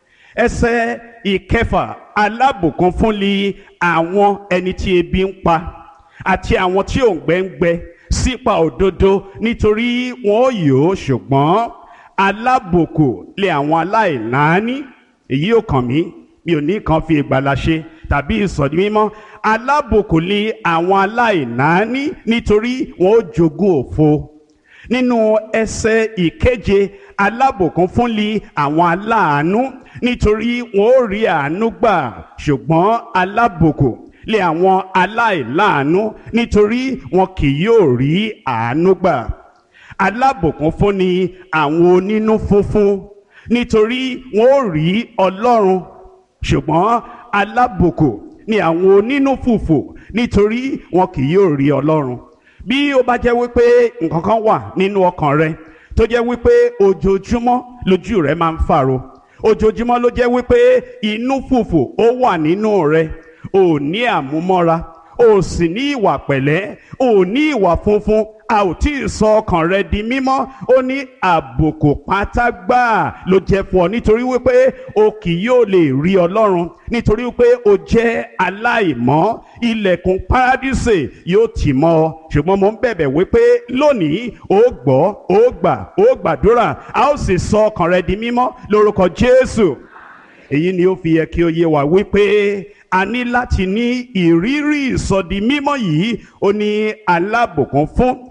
Ẹsẹ̀ ìkẹfà, alábùkún fún li àwọn ẹni tí ebi ń pa àti àwọn tí òǹgbẹ ń gbẹ sípa òdodo, nítorí wọn ó yó. Ṣùgbọ́n alábùkún lé àwọn aláìláàánú. Èyí ò kàn mí, mi ò ní kan fi ìgbàlà ṣe tàbí ìsọdi mímọ́. Alábùkún lé àwọn aláìláàánú, nítorí wọn ó jogún òfo. Nínú ẹsẹ̀ ìkeje, alábùkún fún li àwọn aláàánú, nítorí wọn ó rí àánú gbà. Ṣùgbọ́n alábùkún lé àwọn aláìláàánú, nítorí wọn kì yóò rí àánú gbà. Alábùkún fún ni àwọn onínú funfun, nítorí wọn ó rí Ọlọ́run. Ṣùgbọ́n alábùkún ni àwọn onínú fùfù, nítorí wọn kì yóò rí Ọlọ́run. Bí ó bá jẹ́ wípé nǹkan kan wà nínú ọkàn rẹ tó jẹ́ wípé ojoojúmọ́ lójú rẹ máa ń fàro, ojoojúmọ́ ló jẹ́ wípé inú fùfù ó wà nínú rẹ, ò ní àmúmọ́ra, ò sì ní ìwà pẹ̀lẹ́, ò ní ìwà funfun, a ò tí ì sọ ọkàn rẹ di mímọ́. Ó ní àbùkù pátá gbáà ló jẹ́ fún ọ, nítorí wípé o kì yóò lè rí Ọlọ́run, nítorí wípé o jẹ́ aláìmọ́. Ilẹ̀kùn párádísè yóò tì mọ́ ọ. Ṣùgbọ́n mo ń bẹ̀bẹ̀ wípé lónìí ó gbọ́, ó gbà, ó gbàdúrà, a ó sì sọ ọkàn rẹ di mímọ́ lórúkọ Jésù. Èyí ni ó fi yẹ kí ó yé wa wípé a ní láti ní ìrírí ìsọdi mímọ́ yìí. Ó ní alábùkún fún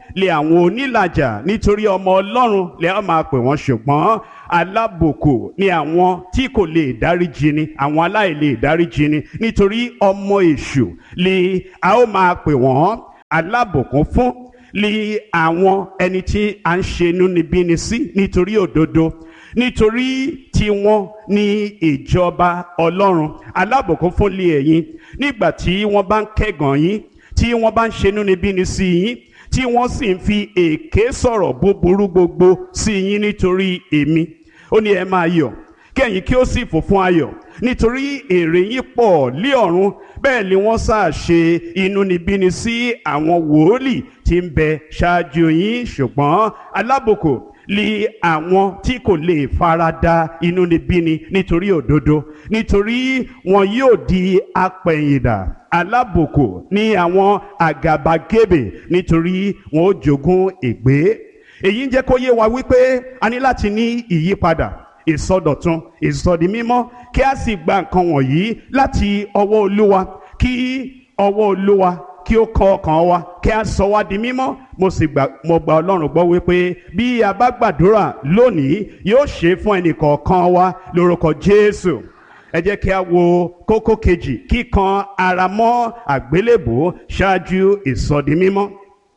lé àwọn onílàjà nítorí ọmọ Ọlọ́run lè á máa pè wọ́n, ṣùgbọ́n alábùkù ni àwọn tí kò lè dáríjì ni, àwọn aláìlè dáríjì ni nítorí ọmọ èṣù lè a ó máa pè wọ́n. Alábùkún fún lé àwọn ẹni tí a ń ṣe inúnibíni sí nítorí òdodo, nítorí tiwọn ní ìjọba Ọlọ́run. Alábùkún fún lé ẹ̀yin nígbà tí wọ́n bá ń kẹ́gàn yín, tí wọ́n bá ń ṣe inúnibíni sí yín, tí wọ́n sì ń fi èké sọ̀rọ̀ búburú gbogbo sí yín nítorí èmi. Ó ní ẹ máa yọ̀, kẹ́yìn kí ó sì fò fún ayọ̀, nítorí èrè yín pọ̀ lé ọ̀run. Bẹ́ẹ̀ ni wọ́n sáà ṣe inúnibíni sí àwọn wòlíì tí ń bẹ ṣáájú yín. Ṣùgbọ́n alábùkún lé àwọn tí kò lè farada inúnibíni nítorí òdodo, nítorí wọn yóò di apẹ̀yìndà. Alábùkún ní àwọn àgàbàgebè, nítorí wọn ó jogún ègbé. Èyí ń jẹ́ kó yé wa wípé a ní láti ní ìyípadà, ìsọdọ̀tun, ìsọdimímọ́, kí a sì gba nǹkan wọ̀nyí láti ọwọ́ Olúwa, kí ọwọ́ Olúwa kí ó kan ọkàn wa, kí a sọ wá di mímọ́. Mo sì gbà mo gba Ọlọ́run gbọ́ wípé bí a bá gbàdúrà lónìí yóò ṣe fún ẹnìkọ̀ọ̀kan wa lórúkọ Jésù. Ẹ jẹ́ kí a wo kókó kejì, kíkan ara mọ́ àgbélébùú ṣáájú ìsọdimímọ́.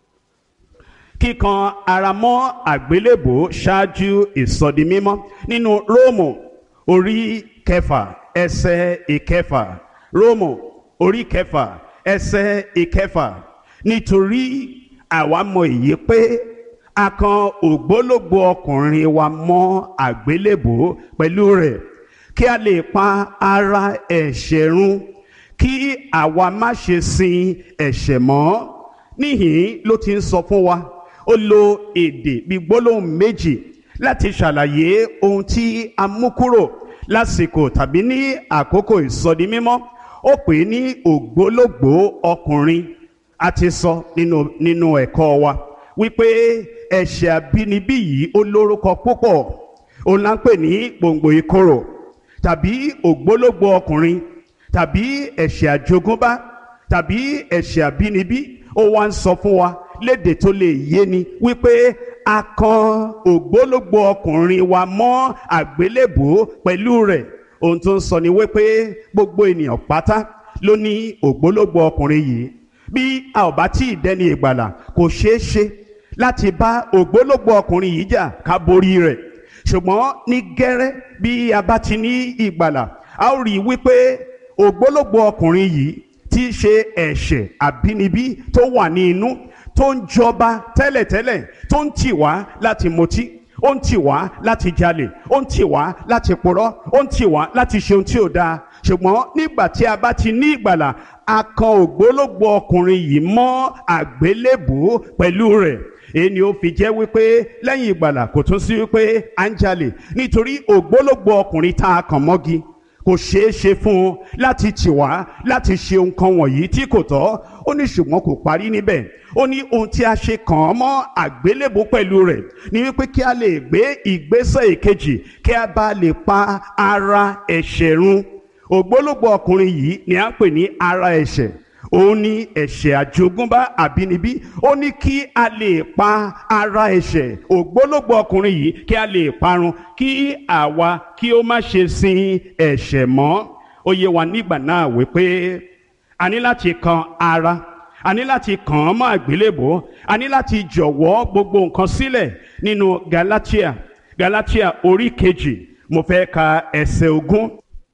Kíkan ara mọ́ àgbélébùú ṣáájú ìsọdimímọ́. Nínú Róòmù orí kẹfà ẹsẹ̀ ìkẹfà, Róòmù orí kẹfà ẹsẹ̀ ìkẹfà. Nítorí àwa mọ èyí pé a kan ògbólógbò ọkùnrin wa mọ́ àgbélébùú pẹ̀lú rẹ̀, kí a lè pa ara ẹ̀ṣẹ̀ run, kí àwa má ṣe sin ẹ̀ṣẹ̀ mọ́. Níhìn ló ti ń sọ fún wa, ó lo èdè bí gbólóhùn méjì láti ṣàlàyé ohun tí a mú kúrò lásìkò tàbí ní àkókò ìsọdimímọ́. Ó pè é ní ògbólógbò ọkùnrin. A ti sọ nínú nínú ẹ̀kọ́ wa wípé ẹ̀ṣẹ̀ àbínibí yìí ó lórúkọ púpọ̀. Òun là ń pè ní gbòǹgbò ìkorò, tàbí ògbólógbò ọkùnrin, tàbí ẹ̀ṣẹ̀ àjogúnbá, tàbí ẹ̀ṣẹ̀ àbínibí. Ó wá ń sọ fún wa lédè tó lè yé ni wípé a kan ògbólógbò ọkùnrin wa mọ́ àgbélébùú pẹ̀lú rẹ̀. Ohun tó ń sọ ni wípé gbogbo ènìyàn pátá ló ní ògbólógbò ọkùnrin yìí. Bí a ò bá tí ì dẹni ìgbàlà, kò ṣeé ṣe láti bá ògbólógbò ọkùnrin yìí jà ká borí rẹ̀. Ṣùgbọ́n ní gẹ́rẹ́ bí a bá ti ní ìgbàlà, a ó rí i wípé ògbólógbò ọkùnrin yìí tí í ṣe ẹ̀ṣẹ̀ àbínibí tó wà ní inú, tó ń jọba tẹ́lẹ̀tẹ́lẹ̀, tó ń tì wá láti mutí, ó ń tì wá láti jalè, ó ń tì wá láti purọ́, ó ń tì wá láti ṣe ohun tí ò dáa. Ṣùgbọ́n nígbà tí a bá ti ní ìgbàlà, a kan ògbólógbò ọkùnrin yìí mọ́ àgbélébùú pẹ̀lú rẹ̀. Èyí ni ó fi jẹ́ wípé lẹ́yìn ìgbàlà kò tún sí wípé à ń jalè, nítorí ògbólógbò ọkùnrin tá a kàn mọ́gi kò ṣeé ṣe fún un láti tì wá láti ṣe nǹkan wọ̀nyí tí kò tọ́. Ó ní ṣùgbọ́n kò parí níbẹ̀. Ó ní ohun tí a ṣe kàn án mọ́ àgbélébùú pẹ̀lú rẹ̀ ni wípé kí a lè gbé ìgbésẹ̀ ìkejì, kí a bá lè pa ara ẹ̀ṣẹ̀ run. Ògbólógbò ọkùnrin yìí ni a ń pè ní ara ẹ̀ṣẹ̀. Òun ni ẹ̀ṣẹ̀ àjogúnbá àbínibí. Ó ní kí a lè pa ara ẹ̀ṣẹ̀ ògbólógbò ọkùnrin yìí, kí a lè parun, kí àwa kí ó má ṣe sin ẹ̀ṣẹ̀ mọ́. Ó yé wa nígbà náà wípé a ní láti kan ara, a ní láti kàn án mọ́ àgbélébùú, a ní láti jọ̀wọ́ gbogbo nǹkan sílẹ̀. Nínú Galatia Galatia orí kejì, mo fẹ́ ka ẹsẹ̀ ogún.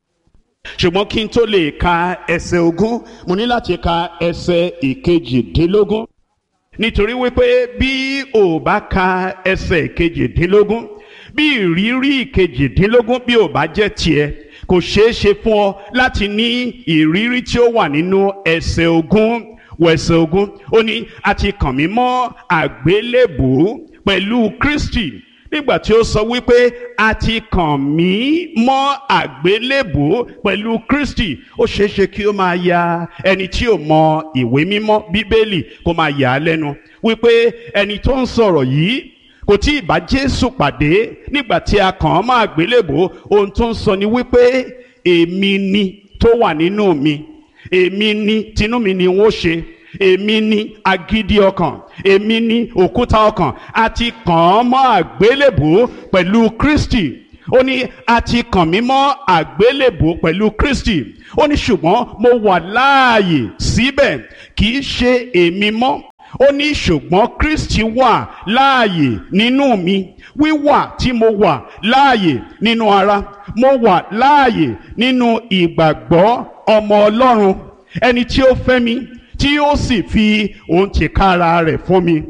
Ṣùgbọ́n kí n tó lè ka ẹsẹ̀ ogún, mo ní láti ka ẹsẹ̀ ìkejìdínlógún. Nítorí wípé bí o bá ka ẹsẹ̀ ìkejìdínlógún, bí ìrírí ìkejìdínlógún bí o bá jẹ́ tiẹ̀, kò ṣeé ṣe fún ọ láti ní ìrírí tí ó wà nínú ẹsẹ̀ ogún. Wẹ̀sẹ̀ ogún, ó ní a ti kàn mí mọ́ àgbélébùú pẹ̀lú Kristi. Nígbà tí ó sọ wípé a ti kàn mí mọ́ àgbélébùú pẹ̀lú Kristi, ó ṣeéṣe kí ó máa ya ẹni tí ò mọ ìwé mímọ́ Bíbélì kó máa yà á lẹ́nu wípé ẹni tó ń sọ̀rọ̀ yìí kò tí ì bá Jésù pàdé nígbà tí a kàn án mọ́ àgbélébùú. Ohun tó ń sọ ni wípé èmi ni tó wà nínú mi, èmi ni tinú mi ni wọ́n ṣe, èmi ni agídí ọkàn, èmi ni òkúta ọkàn, a ti kàn án mọ́ àgbélébùú pẹ̀lú Kristi. Ó ní a ti kàn mí mọ́ àgbélébùú pẹ̀lú Kristi. Ó ní ṣùgbọ́n mo wà láàyè síbẹ̀, kì í ṣe èmi mọ́. Ó ní ṣùgbọ́n Kristi wà láàyè nínú mi. Wíwà tí mo wà láàyè nínú ara, mo wà láàyè nínú ìgbàgbọ́ ọmọ Ọlọ́run, ẹni tí ó fẹ́ mi, tí ó sì fi òun tìkára rẹ̀ fún mi.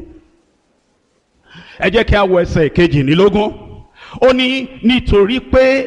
Ẹ jẹ́ kí a wo ẹsẹ̀ kejìlélógún. Ó ní nítorí pé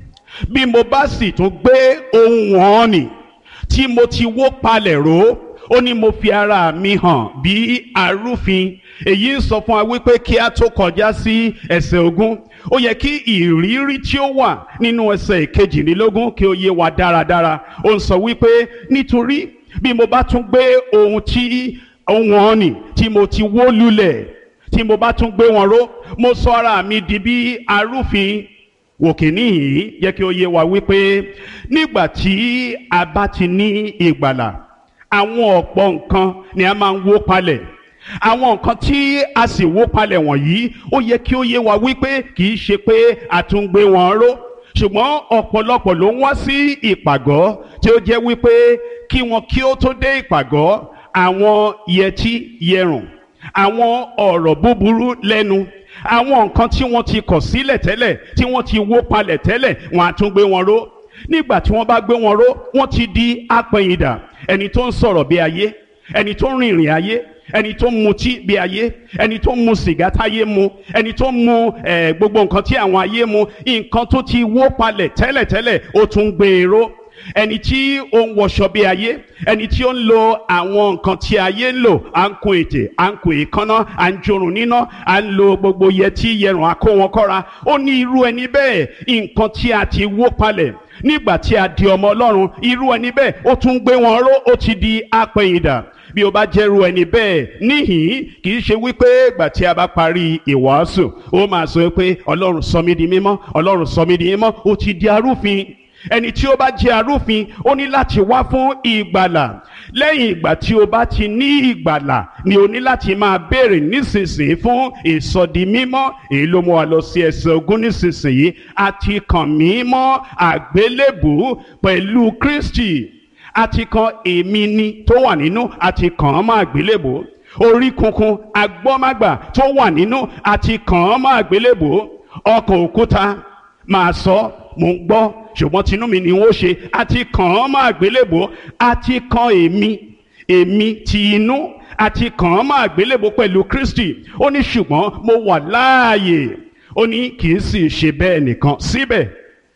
bí mo bá sì tún gbé ohun wọn nì tí mo ti wó palẹ̀ ró, ó ní mo fi ara mi hàn bí arúfin. Èyí ń sọ fún wa wípé kí a tó kọjá sí ẹsẹ̀ ogún, ó yẹ kí ìrírí tí ó wà nínú ẹsẹ̀ kejìlélógún kí ó yé wa dáradára. Ó ń sọ wípé nítorí bí mo bá tún gbé ohun tí ohun wọn nì tí mo ti wó lulẹ̀, tí mo bá tún gbé wọn ró, mo sọ ara mi di bí arúfin. Wòkè níhìn yẹ kí ó yé wa wípé nígbà tí a bá ti ní ìgbàlà, àwọn ọ̀pọ̀ nǹkan ni a máa ń wó palẹ̀. Àwọn nǹkan tí a sì wó palẹ̀ wọ̀nyí, ó yẹ kí ó yé wa wípé kì í ṣe pé a tún gbé wọn ró, ṣùgbọ́n ọ̀pọ̀lọpọ̀ ló ń wá sí ìpàgọ́ tí ó jẹ́ wípé kí wọn kí ó tó dé ìpàgọ́, àwọn yẹtí yẹrùn, àwọn ọ̀rọ̀ búburú lẹ́nu, àwọn nǹkan tí wọ́n ti kọ̀ sílẹ̀ tẹ́lẹ̀, tí wọ́n ti wó palẹ̀ tẹ́lẹ̀, wọ́n á tún gbé wọn ró. Nígbà tí wọ́n bá gbé wọn ró, wọ́n ti di apẹ̀yìndà, ẹni tó ń sọ̀rọ̀ bí ayé, ẹni tó ń rìnrìn ayé, ẹni tó ń mutí bí ayé, ẹni tó ń mu sìgá táyé mu, ẹni tó ń mu eh, gbogbo nǹkan tí àwọn ayé mu, nǹkan tó ti wó palẹ̀ tẹ́lẹ̀tẹ́lẹ̀ ó tún gbé e ró. Ẹni tí ó ń wọṣọ bí ayé, ẹni tí ó ń lo àwọn nǹkan tí ayé ń lò, à ń kun ètè, à ń kun èékánná, à ń jorùn níná, à ń lo gbogbo yẹtí yẹrùn àkó wọn kọ́ra. Ó ní irú ẹni bẹ́ẹ̀, nǹkan tí a ti wó palẹ̀ nígbà tí a di ọmọ Ọlọ́run, irú ẹni bẹ́ẹ̀ ó tún gbé wọn ró, ó ti di apẹ̀yìndà. Bí o bá jẹ́rú ẹni bẹ́ẹ̀ níhìn, kì í ṣe wípé ìgbà tí a bá parí ìwàásù ó máa sọ pé Ọlọ́run sọ mí di mímọ́, Ọlọ́run sọ mí di mímọ́. Ó ti di arúfin. Ẹni tí ó bá jẹ́ arúfin, ó ní láti wá fún ìgbàlà. Lẹ́yìn ìgbà tí o bá ti ní ìgbàlà ni o ní láti máa béèrè nísinsìnyí fún ìsọdimímọ́. Èyí ló mú wa lọ sí ẹsẹ̀ ogún nísinsìnyí. A ti kàn mí mọ́ àgbélébùú pẹ̀lú Kristi. A ti kan èmi ni tó wà nínú, a ti kàn án mọ́ àgbélébùú. Orí kunkun agbọ́mágbà tó wà nínú, a ti kàn án mọ́ àgbélébùú. Ọkàn òkúta máa sọ, mò ń gbọ́, ṣùgbọ́n tinú mi ni wọ́n ṣe. A ti kàn án mọ́ àgbélébùú. A ti kan èmi, èmi ti inú, a ti kàn án mọ́ àgbélébùú pẹ̀lú Kristi. Ó ní ṣùgbọ́n mo wà láàyè. Ó ní kì í sì ṣe bẹ́ẹ̀ nìkan, síbẹ̀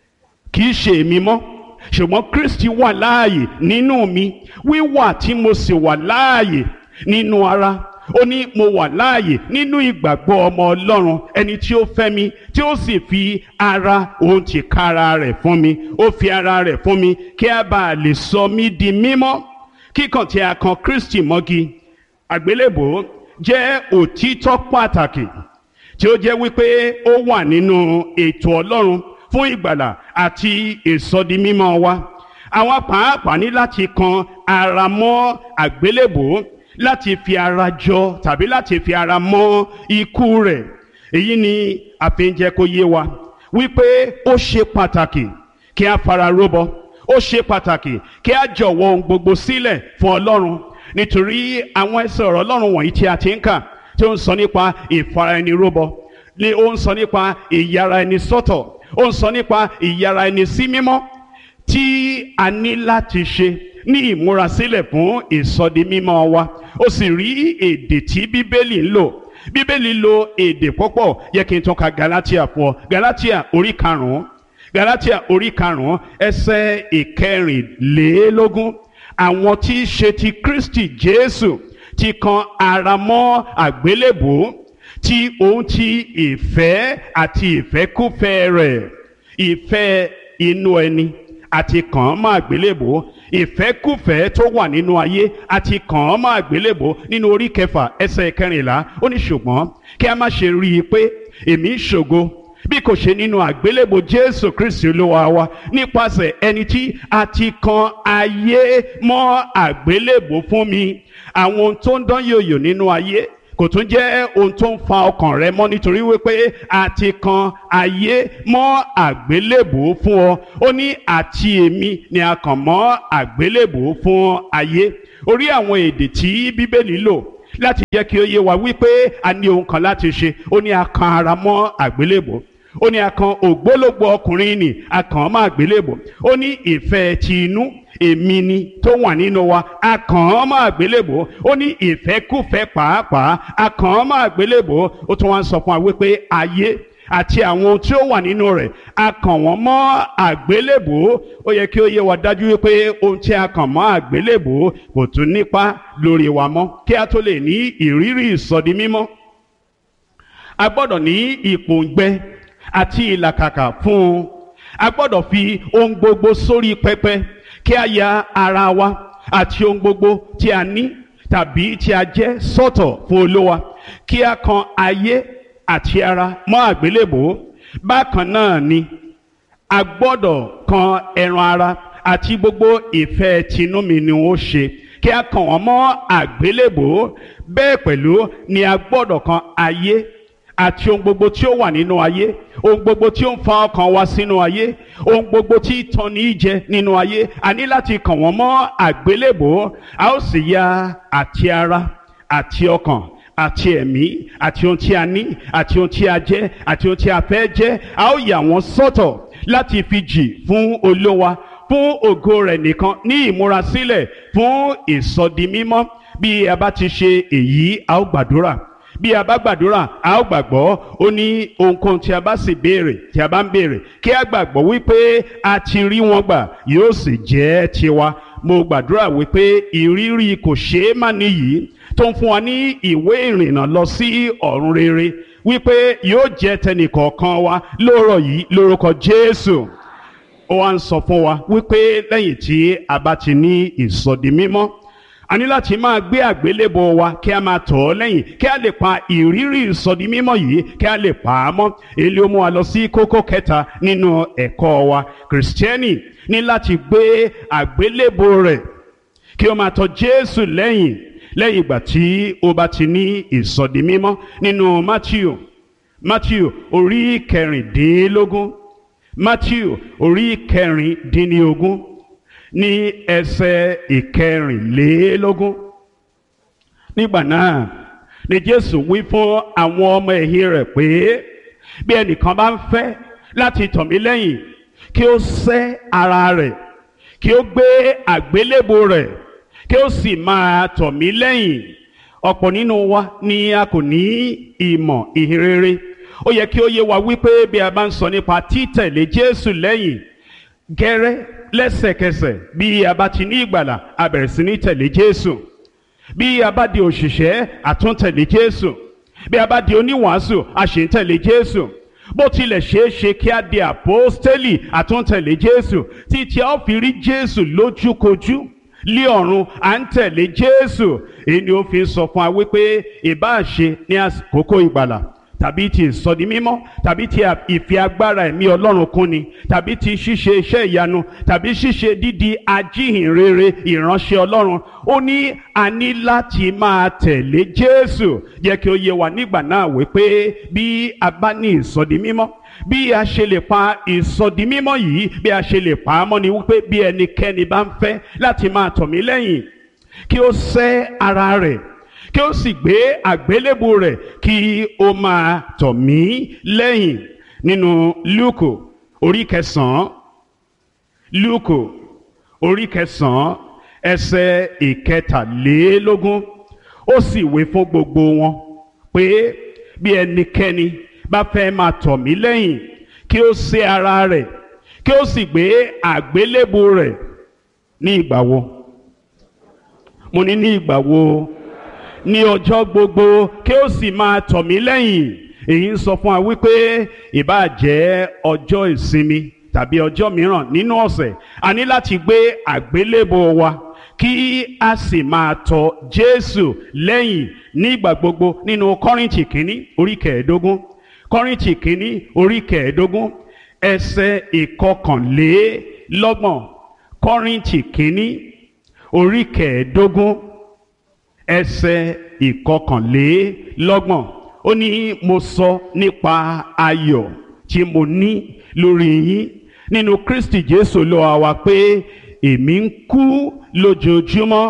kì í ṣe èmi mọ́, ṣùgbọ́n Kristi wà láàyè nínú mi. Wíwà tí mo sì wà láàyè nínú ara, ó ní mo wà láàyè nínú ìgbàgbọ́ ọmọ Ọlọ́run, ẹni tí ó fẹ́ mi, tí ó sì fi ara òun tìkára rẹ̀ fún mi. Ó fi ara rẹ̀ fún mi kí a bá lè sọ mí di mímọ́. Kíkàn tí a kan Kristi mọ́gi àgbélébùú jẹ́ òtítọ́ pàtàkì tí ó jẹ́ wípé ó wà nínú ètò Ọlọ́run fún ìgbàlà àti ìsọdimímọ́ wa. Àwọn pàápàá ní láti kan ara mọ́ àgbélébùú, láti fi ara jọ tàbí láti fi ara mọ́ ikú rẹ̀. Èyí ni a fi ń jẹ́ kó yé wa wípé ó ṣe pàtàkì kí a fara róbọ, ó ṣe pàtàkì kí a jọ̀wọ́ ohun gbogbo sílẹ̀ fún Ọlọ́run, nítorí àwọn ẹsẹ̀ ọ̀rọ̀ Ọlọ́run wọ̀nyí tí a ti ń kà tí ó ń sọ nípa ìfara ẹni róbọ, ni ó ń sọ nípa ìyára ẹni sọ́tọ̀, ó ń sọ nípa ìyára ẹni sí mímọ́ tí a ní láti ṣe ní ìmúrasílẹ̀ fún ìsọdimímọ́ wa. Ó sì rí èdè tí Bíbélì ń lò. Bíbélì lo èdè púpọ̀. Yẹ kí n tún ka Galatia fún ọ. Galatia orí karùn-ún, Galatia orí karùn-ún ẹsẹ̀ ìkẹrìnlélógún. Àwọn tí í ṣe ti Kristi Jésù ti kan ara mọ́ àgbélébùú, tí òun ti ìfẹ́ àti ìfẹ́kúfẹ́ rẹ̀, ìfẹ́ inú ẹni àti kàn án mọ́ àgbélébùú, ìfẹ́kúfẹ́ tó wà nínú ayé àti kàn án mọ́ àgbélébùú. Nínú orí kẹfà ẹsẹ̀ kẹrìnlá, ó ní ṣùgbọ́n kí a má ṣe rí i pé èmi ń ṣògo bí kò ṣe nínú àgbélébò Jésù Kristi Olúwa wa, nípasẹ̀ ẹni tí a ti kan ayé mọ́ àgbélébò fún mi. Àwọn ohun tó ń dán yòyò nínú ayé kò tún jẹ́ ohun tó ń fa ọkàn rẹ mọ́, nítorí wípé a ti kan ayé mọ́ àgbélébò fún ọ. Ó ní àti èmi ni a kàn mọ́ àgbélébò fún ayé. Orí àwọn èdè tí Bíbélì lò láti jẹ́ kí ó yé wa wípé a ní ohun kan láti ṣe. Ó ní a kan ara mọ́ àgbélébò. Ó ní a kan ògbólógbò ọkùnrin nì, a kàn án mọ́ àgbélébò. Ó ní ìfẹ́ ti inú, èmi ni tó wà nínú wa, a kàn án mọ́ àgbélébò. Ó ní ìfẹ́kúfẹ́ pàápàá, a kàn án mọ́ àgbélébò. Ó tún wá ń sọ fún wa wípé ayé àti àwọn ohun tí ó wà nínú rẹ̀ a kàn wọ́n mọ́ àgbélébò. Ó yẹ kí ó yé wa dájú wípé ohun tí a kàn mọ́ àgbélébò kò tún nípa lórí wa mọ́. Kí a tó lè ní ìrírí ìsọdi mímọ́, a gbọ́dọ̀ ní ìpòǹgbẹ àti ìlàkàkà fún un. A gbọ́dọ̀ fi ohun gbogbo sórí pẹpẹ, kí a ya ara wa àti ohun gbogbo tí a ní tàbí tí a jẹ́ sọ́tọ̀ fún Olúwa, kí a kan ayé àti ara mọ́ àgbélébò. Bákan náà ni a gbọ́dọ̀ kan ẹran ara àti gbogbo ìfẹ́ tinú mi ni ó ṣe, kí a kàn wọ́n mọ́ àgbélébò. Bẹ́ẹ̀ pẹ̀lú ni a gbọ́dọ̀ kan ayé àti ohun gbogbo tí ó wà nínú ayé, ohun gbogbo tí ó ń fa ọkàn wa sínú ayé, ohun gbogbo tí tàn ní jẹ nínú ayé. A ní láti kàn wọ́n mọ́ àgbélébò. A ó sì ya àti ara àti ọkàn àti ẹ̀mí àti ohun tí a ní àti ohun tí a jẹ́ àti ohun tí a fẹ́ jẹ́, a ó yà wọ́n sọ́tọ̀ láti fi jì fún Olúwa, fún ògo rẹ̀ nìkan, ní ìmúrasílẹ̀ fún ìsọdi mímọ́. Bí a bá ti ṣe èyí, a ó gbàdúrà. Bí a bá gbàdúrà, a ó gbàgbọ́. Ó ní ohunkóhun tí a bá sì béèrè, tí a bá ń béèrè, kí a gbàgbọ́ wípé a ti rí wọn gbà, yóò sì jẹ́ tiwa. Mo gbàdúrà wípé ìrírí kò ṣeé má níyì tó ń fún wa ní ìwé ìrìnnà lọ sí ọ̀run rere, wípé yóò jẹ́ tẹnìkọ̀ọ̀kan wa lóòrọ̀ yìí lórúkọ Jésù. Ó wá ń sọ fún wa wípé lẹ́yìn tí a bá ti ní ìsọdi mímọ́, a ní láti máa gbé àgbélébò wa, kí a máa tọ̀ ọ́ lẹ́yìn, kí a lè pa ìrírí ìsọdi mímọ́ yìí, kí a lè pa á mọ́. Èyí ló mú wa lọ sí kókó kẹta nínú ẹ̀kọ́ wa. Kìrìsìtẹ́nì ní láti gbé àgbélébò rẹ̀, kí ó máa tọ̀ Jésù lẹ́yìn lẹ́yìn ìgbà tí ó bá ti ní ìsọdi mímọ́. Nínú Mátíù Mátíù orí kẹrìndínlógún, Mátíù orí kẹrìndínlógún ní ẹsẹ̀ ìkẹrìnlélógún. Nígbà náà ni Jésù wí fún àwọn ọmọ ẹ̀yìn rẹ̀ pé, bí ẹnìkan bá ń fẹ́ láti tọ̀ mí lẹ́yìn, kí ó sẹ́ ara rẹ̀, kí ó gbé àgbélébò rẹ̀, kí ó sì máa tọ̀ mí lẹ́yìn. Ọ̀pọ̀ nínú wa ni a kò ní ìmọ̀ ìhìnrere. Ó yẹ kí ó yé wa wípé bí a bá ń sọ nípa títẹ̀lé Jésù lẹ́yìn, gẹ́rẹ́ lẹ́sẹ̀kẹsẹ̀ bí a bá ti ní ìgbàlà, a bẹ̀rẹ̀ sí ní tẹ̀lé Jésù. Bí a bá di òṣìṣẹ́, a tún tẹ̀lé Jésù. Bí a bá di oníwàásù, a sì ń tẹ̀lé Jésù. Bó tilẹ̀ ṣeé ṣe kí a di àpọ́stélì, a tún tẹ̀lé Jésù. Títí a ó fi rí Jésù lójúkojú lé ọ̀run, à ń tẹ̀lé Jésù. Èyí ni ó fi ń sọ fún wa wípé ìbáà ṣe ní àkókò ìgbàlà, tàbí ti ìsọdi mímọ́, tàbí ti ìfi agbára ẹ̀mí Ọlọ́run kúnni, tàbí ti ṣíṣe iṣẹ́ ìyanu, tàbí ṣíṣe dídi ajíhìnrere ìránṣẹ́ Ọlọ́run, ó ní a ní láti máa tẹ̀lé Jésù. Jẹ́ kí ó yé wa nígbà náà wípé bí a bá ní ìsọdi mímọ́, bí a ṣe lè pa ìsọdi mímọ́ yìí, bí a ṣe lè pa á mọ́ ni wípé bí ẹnikẹ́ni bá ń fẹ́ láti máa tọ̀ mí lẹ́yìn, kí ó sẹ́ ara rẹ̀, kí ó sì gbé àgbélébù rẹ̀, kí ó máa tọ̀ mí lẹ́yìn. Nínú Lúùkù orí kẹsàn-án, Lúùkù orí kẹsàn-án ẹsẹ̀ ìkẹtàlélógún, ó sì wí fún gbogbo wọn pé bí ẹnikẹ́ni bá fẹ́ máa tọ̀ mí lẹ́yìn, kí ó sẹ́ ara rẹ̀, kí ó sì gbé àgbélébù rẹ̀. Ní ìgbà wo? Mo ní ní ìgbà wo? Ní ọjọ́ gbogbo, kí ó sì máa tọ̀ mí lẹ́yìn. Èyí ń sọ fún wa wípé ìbáà jẹ́ ọjọ́ ìsinmi tàbí ọjọ́ mìíràn nínú ọ̀sẹ̀, a ní láti gbé àgbélébò wa, kí a sì máa tọ̀ Jésù lẹ́yìn nígbà gbogbo. Nínú Kọ́ríńtì kínní orí kẹẹ̀ẹ́dógún, Kọ́ríńtì kínní orí kẹẹ̀ẹ́dógún ẹsẹ̀ ìkọkànlélọ́gbọ̀n. Kọ́ríńtì kínní orí kẹẹ̀ẹ́dógún ẹsẹ̀ ìkọkànlélọ́gbọ̀n. Ó ní mo sọ nípa ayọ̀ tí mo ní lórí yín nínú Kristi Jésù Olúwa wa pé èmi ń kú lójoojúmọ́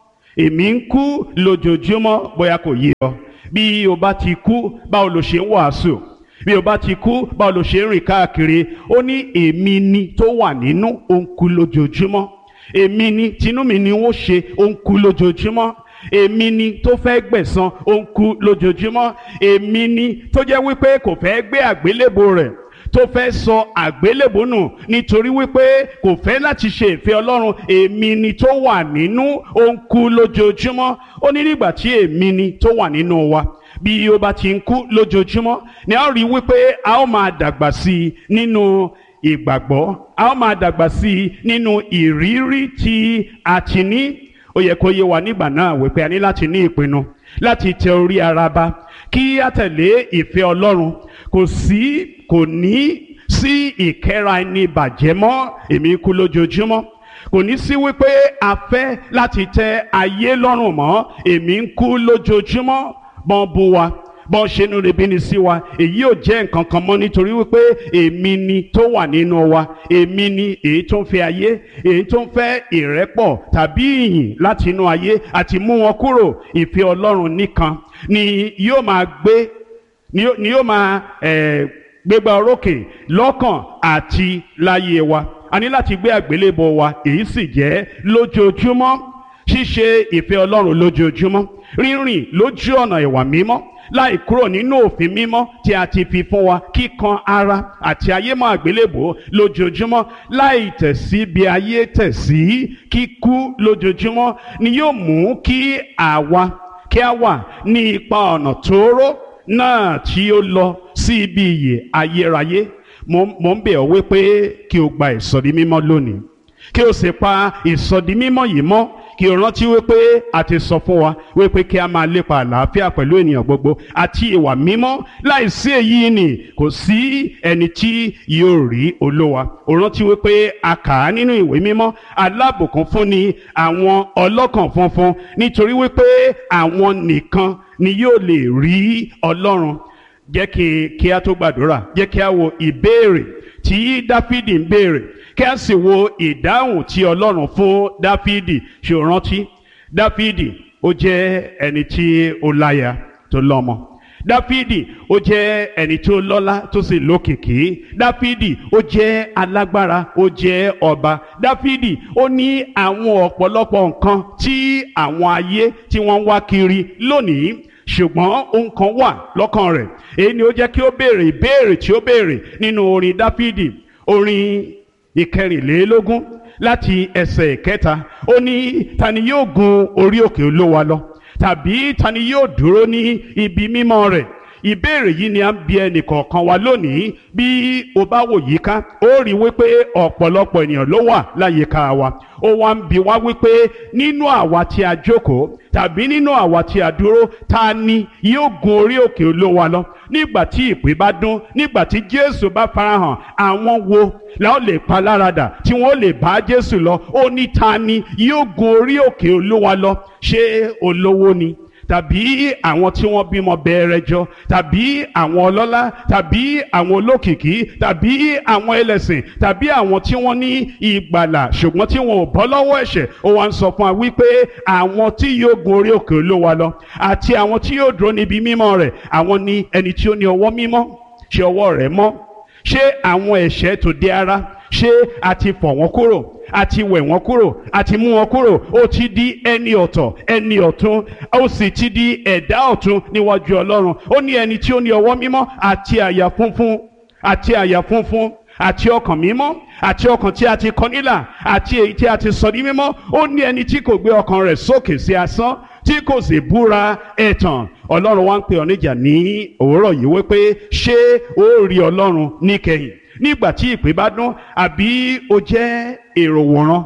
èmi ń kú lójoojúmọ́. Bóyá kò yé ọ, bí o bá ti kú báwo lo ṣe ń wàásù, bí o bá ti kú báwo lo ṣe ń rìn káàkiri. Ó ní èmi ni tó wà nínú ó ń kú lójoojúmọ́, èmi ni tinú mi ni ó ṣe ó ń kú lójoojúmọ́, èmi ni tó fẹ́ gbẹ̀san ó ń kú lójoojúmọ́, èmi ni tó jẹ́ wípé kò fẹ́ gbé àgbélébò rẹ̀, tó fẹ́ sọ àgbélébò nù nítorí wípé kò fẹ́ láti ṣe ìfẹ́ Ọlọ́run. Èmi ni tó wà nínú ó ń kú lójoojúmọ́. Ó ní nígbà tí èmi ni tó wà nínú wa bí ó bá ti ń kú lójoojúmọ́ ni a ó rí wípé a ó máa dàgbà sí i nínú ìgbàgbọ́, a ó máa dàgbà sí i nínú ìrírí tí a ti ní. Ó yẹ kó yé wa nígbà náà wípé a ní láti ní ìpinnu láti tẹ orí ara ba kí a tẹ̀lé ìfẹ́ Ọlọ́run. Kò sí kò ní sí ìkẹ́ra ẹni bàjẹ́ mọ́. Èmi kú lójoojúmọ́. Kò ní sí wípé a fẹ́ láti tẹ ayé lọ́rùn mọ́. Èmi ń kú lójoojúmọ́. Bọ́n bú wa, bọ́n ṣe inú rẹ̀ bí ni sí wa, èyí ò jẹ́ nǹkan kan mọ́ nítorí wípé èmi ni tó wà nínú wa. Èmi ni èyí tó ń fẹ́ ayé, èyí tó ń fẹ́ ìrẹ́pọ̀ tàbí ìyìn láti inú ayé àti mú wọn kúrò. Ìfẹ́ Ọlọ́run nìkan ni yóò máa gbé ni yóò máa eh, gbégbá orókè lọ́kàn àti láyé wa. A ní láti gbé àgbélébọ wa, èyí sì jẹ́ lójoojúmọ́. Ṣíṣe ìfẹ́ Ọlọ́run lójoojúmọ́, rírìn lójú ọ̀nà ìwà mímọ́ láì kúrò nínú òfin mímọ́ tí a ti fi fún wa, kíkan ara àti ayé mọ́ àgbélébò lójoojúmọ́ láì tẹ̀sí bí ayé tẹ̀sí, kíkú lójoojúmọ́ ni yóò mú kí àwa kí a wà ní ipa ọ̀nà tóóró náà tí ó lọ sí ibi ìyè ayérayé. Mo ń bẹ̀ ọ́ wípé kí o gba ìsọdi mímọ́ lónìí, kí o sì pa ìsọdi mímọ́ yìí mọ́. Kí o rántí wípé a ti sọ fún wa wípé kí a máa lépa àlàáfíà pẹ̀lú ènìyàn gbogbo àti ìwà mímọ́. Láìsí èyí ni kò sí ẹni tí yóò rí Olúwa. O rántí wípé a kà á nínú ìwé mímọ́, alábùkún fún ni àwọn ọlọ́kàn funfun nítorí wípé àwọn nìkan ni yóò lè rí Ọlọ́run. Jẹ́ kí kí a tó gbàdúrà, jẹ́ kí a wo ìbéèrè tí Dáfídì ń béèrè, kí a sì wo ìdáhùn tí Ọlọ́run fún Dáfídì. Ṣé o rántí? Dáfídì ó jẹ́ ẹni tí ó láya tó lọ́mọ. Dáfídì ó jẹ́ ẹni tó lọ́lá tó sì lókìkí. Dáfídì ó jẹ́ alágbára, ó jẹ́ ọba. Dáfídì ó ní àwọn ọ̀pọ̀lọpọ̀ nǹkan tí àwọn ayé tí wọ́n ń wá kiri lónìí, ṣùgbọ́n ohun kan wà lọ́kàn rẹ̀. Èyí ni ó jẹ́ kí ó béèrè ìbéèrè tí ó béèrè nínú orin Dáfídì orin ìkẹrìnlélógún láti ẹsẹ̀ ìkẹta. Ó ní ta ni yóò gun orí òkè Olúwa lọ, tàbí ta ni yóò dúró ní ibi mímọ́ rẹ̀. Ìbéèrè yìí ni a ń bi ẹnì kọ̀ọ̀kan wa lónìí. Bí o bá wò yíká, ó rí wípé ọ̀pọ̀lọpọ̀ ènìyàn ló wà láyìíká wa. Ó wá ń bi wá wípé nínú àwa tí a jókòó tàbí nínú àwa tí a dúró, ta ni yóò gun orí òkè Olúwa lọ? Nígbà tí ìpè bá dún, nígbà tí Jésù bá farahàn, àwọn wo la ó lè pa láradà tí wọ́n ó lè bá Jésù lọ? Ó ní ta ni yóò gun orí òkè Olúwa lọ? Ṣé olówó ni? Tàbí àwọn tí wọ́n bímọ bẹ̀rẹ̀ jọ, tàbí àwọn ọlọ́lá, tàbí àwọn olókìkí, tàbí àwọn ẹlẹ́sìn, tàbí àwọn tí wọ́n ní ìgbàlà ṣùgbọ́n tí wọn ò bọ́ lọ́wọ́ ẹ̀ṣẹ̀? Ó wá ń sọ fún wa wípé àwọn tí yóò gun orí òkè Olúwa lọ àti àwọn tí yóò dúró níbi mímọ́ rẹ̀, àwọn ni ẹni tí ó ní ọwọ́ mímọ́. Ṣé ọwọ́ rẹ̀ mọ́? Ṣé àwọn ẹ̀ṣẹ̀ tòde ara, ṣé a ti fọ̀ wọ́n kúrò, a ti wẹ̀ wọ́n kúrò, a ti mú wọn kúrò? Ó ti di ẹni ọ̀tọ̀, ẹni ọ̀tun, ó sì ti di ẹ̀dá ọ̀tun níwájú Ọlọ́run. Ó ní ẹni tí ó ní ọwọ́ mímọ́ àti àyà funfun, àti àyà funfun àti ọkàn mímọ́, àti ọkàn tí a ti kọ nílà, àti èyí tí a ti sọ di mímọ́. Ó ní ẹni tí kò gbé ọkàn rẹ̀ sókè sí asán, tí kò sì búra ẹ̀tàn. Ọlọ́run wá ń pè ọ́ níjà ní òwúrọ̀ yìí wípé ṣé ó rí Ọlọ́run níkẹyìn nígbà tí ìpè bá dún? Àbí o jẹ́ èrò wòran,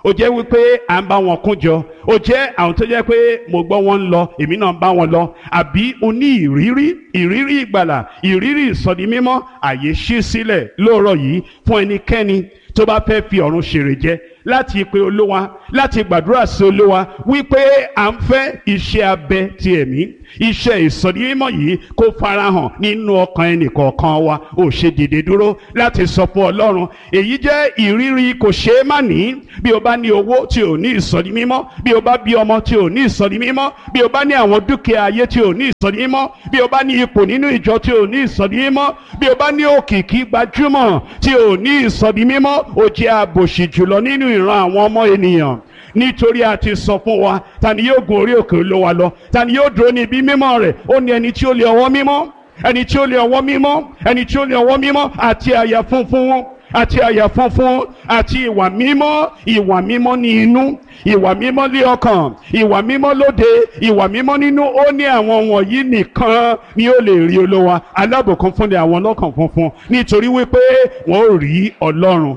ó jẹ́ wípé à ń bá wọn kúnjọ, ó jẹ́ àwọn tó jẹ́ pé mo gbọ́ wọn ń lọ èmi náà ń bá wọn lọ, àbí o ní ìrírí ìrírí ìgbàlà, ìrírí ìsọdi mímọ́. Àyè ṣí sílẹ̀ lóòrọ̀ yìí fún ẹnikẹ́ni tó bá fẹ́ fi ọ̀run ṣèrè jẹ, láti pe Olúwa, láti gbàdúrà sí Olúwa wípé à ń fẹ́ iṣẹ́ abẹ ti ẹ̀mí, iṣẹ́ ìsọdi mímọ́ yìí kó farahàn nínú ọkàn ẹnìkọ̀ọ̀kan wa. Ó ṣe dìde dúró láti sọ fún Ọlọ́run. Èyí jẹ́ ìrírí kò ṣeé má ní. Bí o bá ní owó tí ò ní ìsọdi mímọ́, bí o bá bí ọmọ tí ò ní ìsọdi mímọ́, bí o bá ní àwọn dúkìá ayé tí ò ní ìsọdi mímọ́, bí o bá ní ipò nínú ìjọ tí ò ní ìsọdi mímọ́, bí o bá ní òkìkí gbajúmọ̀ tí ò ní ìsọdi mímọ́, ó jẹ́ àbòsí jùlọ nínú ìran àwọn ọmọ ènìyàn. Nítorí a ti sọ fún wa, ta ni yóò gun orí òkè Olúwa lọ, ta ni yóò dúró ní ibi mímọ́ rẹ̀? Ó ní ẹni tí ó lé ọwọ́ mímọ́, ẹni tí ó lé ọwọ́ mímọ́, ẹni tí ó lé ọwọ́ mímọ́ àti àyà funfun, àti àyà funfun àti ìwà mímọ́. Ìwà mímọ́ ní inú, ìwà mímọ́ ní ọkàn, ìwà mímọ́ lóde, ìwà mímọ́ nínú. Ó ní àwọn wọ̀nyí nìkan ni ó lè rí Olúwa. Alábùkún fún ni àwọn ọlọ́kàn funfun, nítorí wípé wọ́n ó rí Ọlọ́run.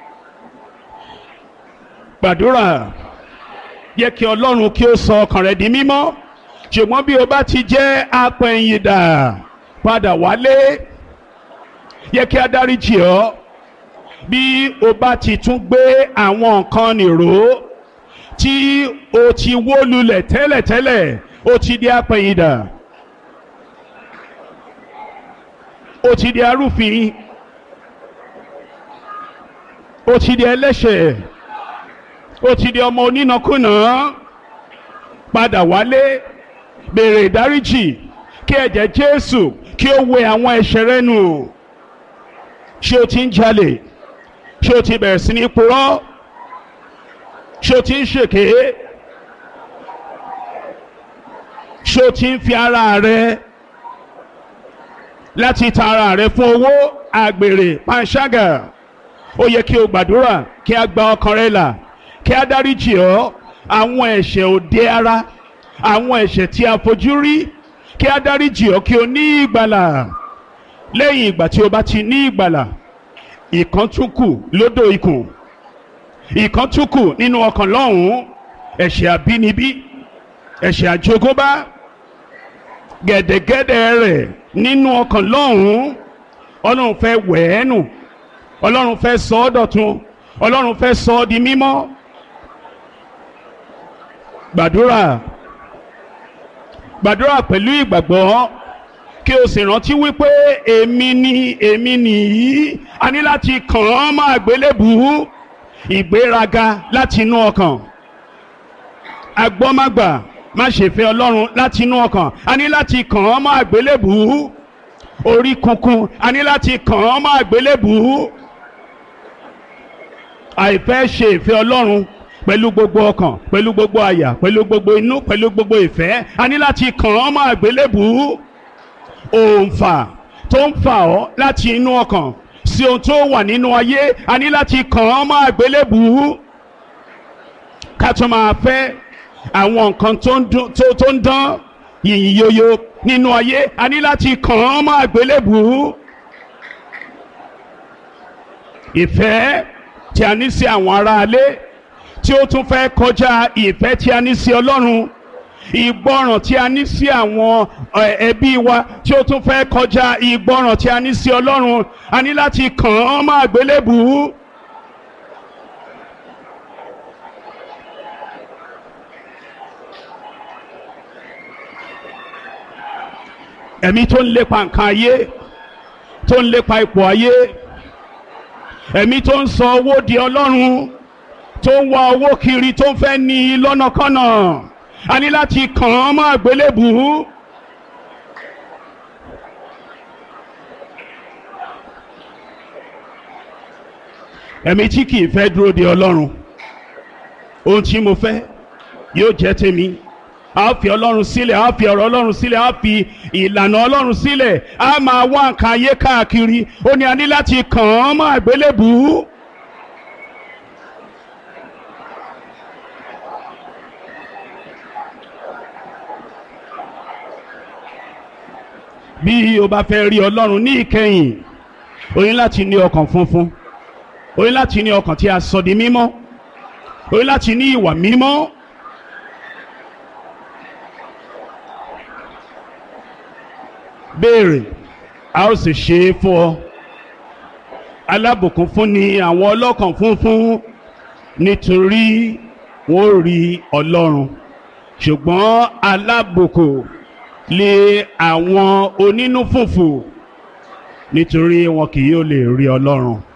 Gbàdúrà, yẹ kí Ọlọ́run kí ó sọ ọkàn rẹ di mímọ́. Ṣùgbọ́n bí o bá ti jẹ́ apẹ̀yìndà, padà wálé. Yẹ kí a dáríjì ọ́. Bí o bá ti tún gbé àwọn nǹkan nìró tí o ti wó lulẹ̀ tẹ́lẹ̀tẹ́lẹ̀, o ti di apẹ̀yìndà, o ti di arúfin, o ti di ẹlẹ́ṣẹ̀, ó ti di ọmọ onínàkúnà. Padà wálé, béèrè ìdáríjì, kí ẹ̀jẹ̀ Jésù kí ó wẹ àwọn ẹ̀ṣẹ̀ rẹ nù. Ṣé o ti ń jalè? Ṣé o ti bẹ̀rẹ̀ sí ní purọ́? Ṣé o ti ń ṣèké? Ṣé o ti ń fi ara rẹ láti ta ara rẹ fún owó, àgbèrè, panṣágà? Ó yẹ kí o gbàdúrà kí a gba ọkàn rẹ là, kí a dáríjì ọ́ àwọn ẹ̀ṣẹ̀ òde ara, àwọn ẹ̀ṣẹ̀ tí a fojú rí, kí a dáríjì ọ́ kí o ní ìgbàlà. Lẹ́yìn ìgbà tí o bá ti ní ìgbàlà, ìkan tún kù lódò ikùn, ìkan tún kù nínú ọkàn lọ́hùn-ún. Ẹ̀ṣẹ̀ àbínibí, ẹ̀ṣẹ̀ àjogúnbá, gẹ̀dẹ̀gẹ̀dẹ̀ rẹ̀ nínú ọkàn lọ́hùn-ún. Ọlọ́run fẹ́ wẹ̀ ẹ́ nù, Ọlọ́run fẹ́ sọ ọ́ dọ̀tun, Ọlọ́run fẹ́ sọ ọ́ di mímọ́. Gbàdúrà, gbàdúrà pẹ̀lú ìgbàgbọ́, kí o sì rántí wípé èmi ni èmi nìyí. A ní láti kàn án mọ́ àgbélébùú. Ìgbéraga láti inú ọkàn, agbọ́mágbà, má ṣe fẹ́ Ọlọ́run láti inú ọkàn. A ní láti kàn án mọ́ àgbélébùú. Orí kunkun, a ní láti kàn án mọ́ àgbélébùú. Àìfẹ́ ṣe ìfẹ́ Ọlọ́run pẹ̀lú gbogbo ọkàn, pẹ̀lú gbogbo àyà, pẹ̀lú gbogbo inú, pẹ̀lú gbogbo ìfẹ́, a ní láti kàn án mọ́ àgbélébùú. Òǹfà tó ń fà ọ́ láti inú ọkàn sí ohun tó wà nínú ayé, a ní láti kàn án mọ́ àgbélébùú. Ká tó máa fẹ́ àwọn nǹkan tó ń dán yìnyín yoyo nínú ayé, a ní láti kàn án mọ́ àgbélébùú. Ìfẹ́ tí a ní sí àwọn aráalé tí ó tún fẹ́ kọjá ìfẹ́ tí a ní sí Ọlọ́run. Ìgbọràn tí a ní sí àwọn ẹbí wa tí ó tún fẹ́ kọjá ìgbọràn tí a ní sí Ọlọ́run. A ní láti kàn án mọ́ àgbélébùú. Ẹ̀mí tó ń lépa nǹkan ayé, tó ń lépa ipò ayé, ẹ̀mí tó ń sọ owó di Ọlọ́run, tó ń wá owó kiri, tó ń fẹ́ ní lọ́nàkọ́nà. A ní láti kàn án mọ́ àgbélébùú. Ẹ̀mí tí kìí fẹ́ dúró de Ọlọ́run. Ohun tí mo fẹ́ yóò jẹ́ tèmi. A fi Ọlọ́run sílẹ̀, a fi ọ̀rọ̀ Ọlọ́run sílẹ̀, a fi ìlànà Ọlọ́run sílẹ̀. A máa wá nǹkan ayé káàkiri. Ó ní a ní láti kàn án mọ́ àgbélébùú. Bí o bá fẹ́ rí Ọlọ́run ní ìkẹyìn, o ní láti ní ọkàn funfun, o ní láti ní ọkàn tí a sọ di mímọ́, o ní láti ní ìwà mímọ́. Béèrè, a ó sì ṣe é fún ọ. Alábùkún fún ni àwọn ọlọ́kàn funfun, nítorí wọn ó rí Ọlọ́run. Ṣùgbọ́n alábùkún lé àwọn onínú fùfù, nítorí wọn kì yóò lè rí Ọlọ́run.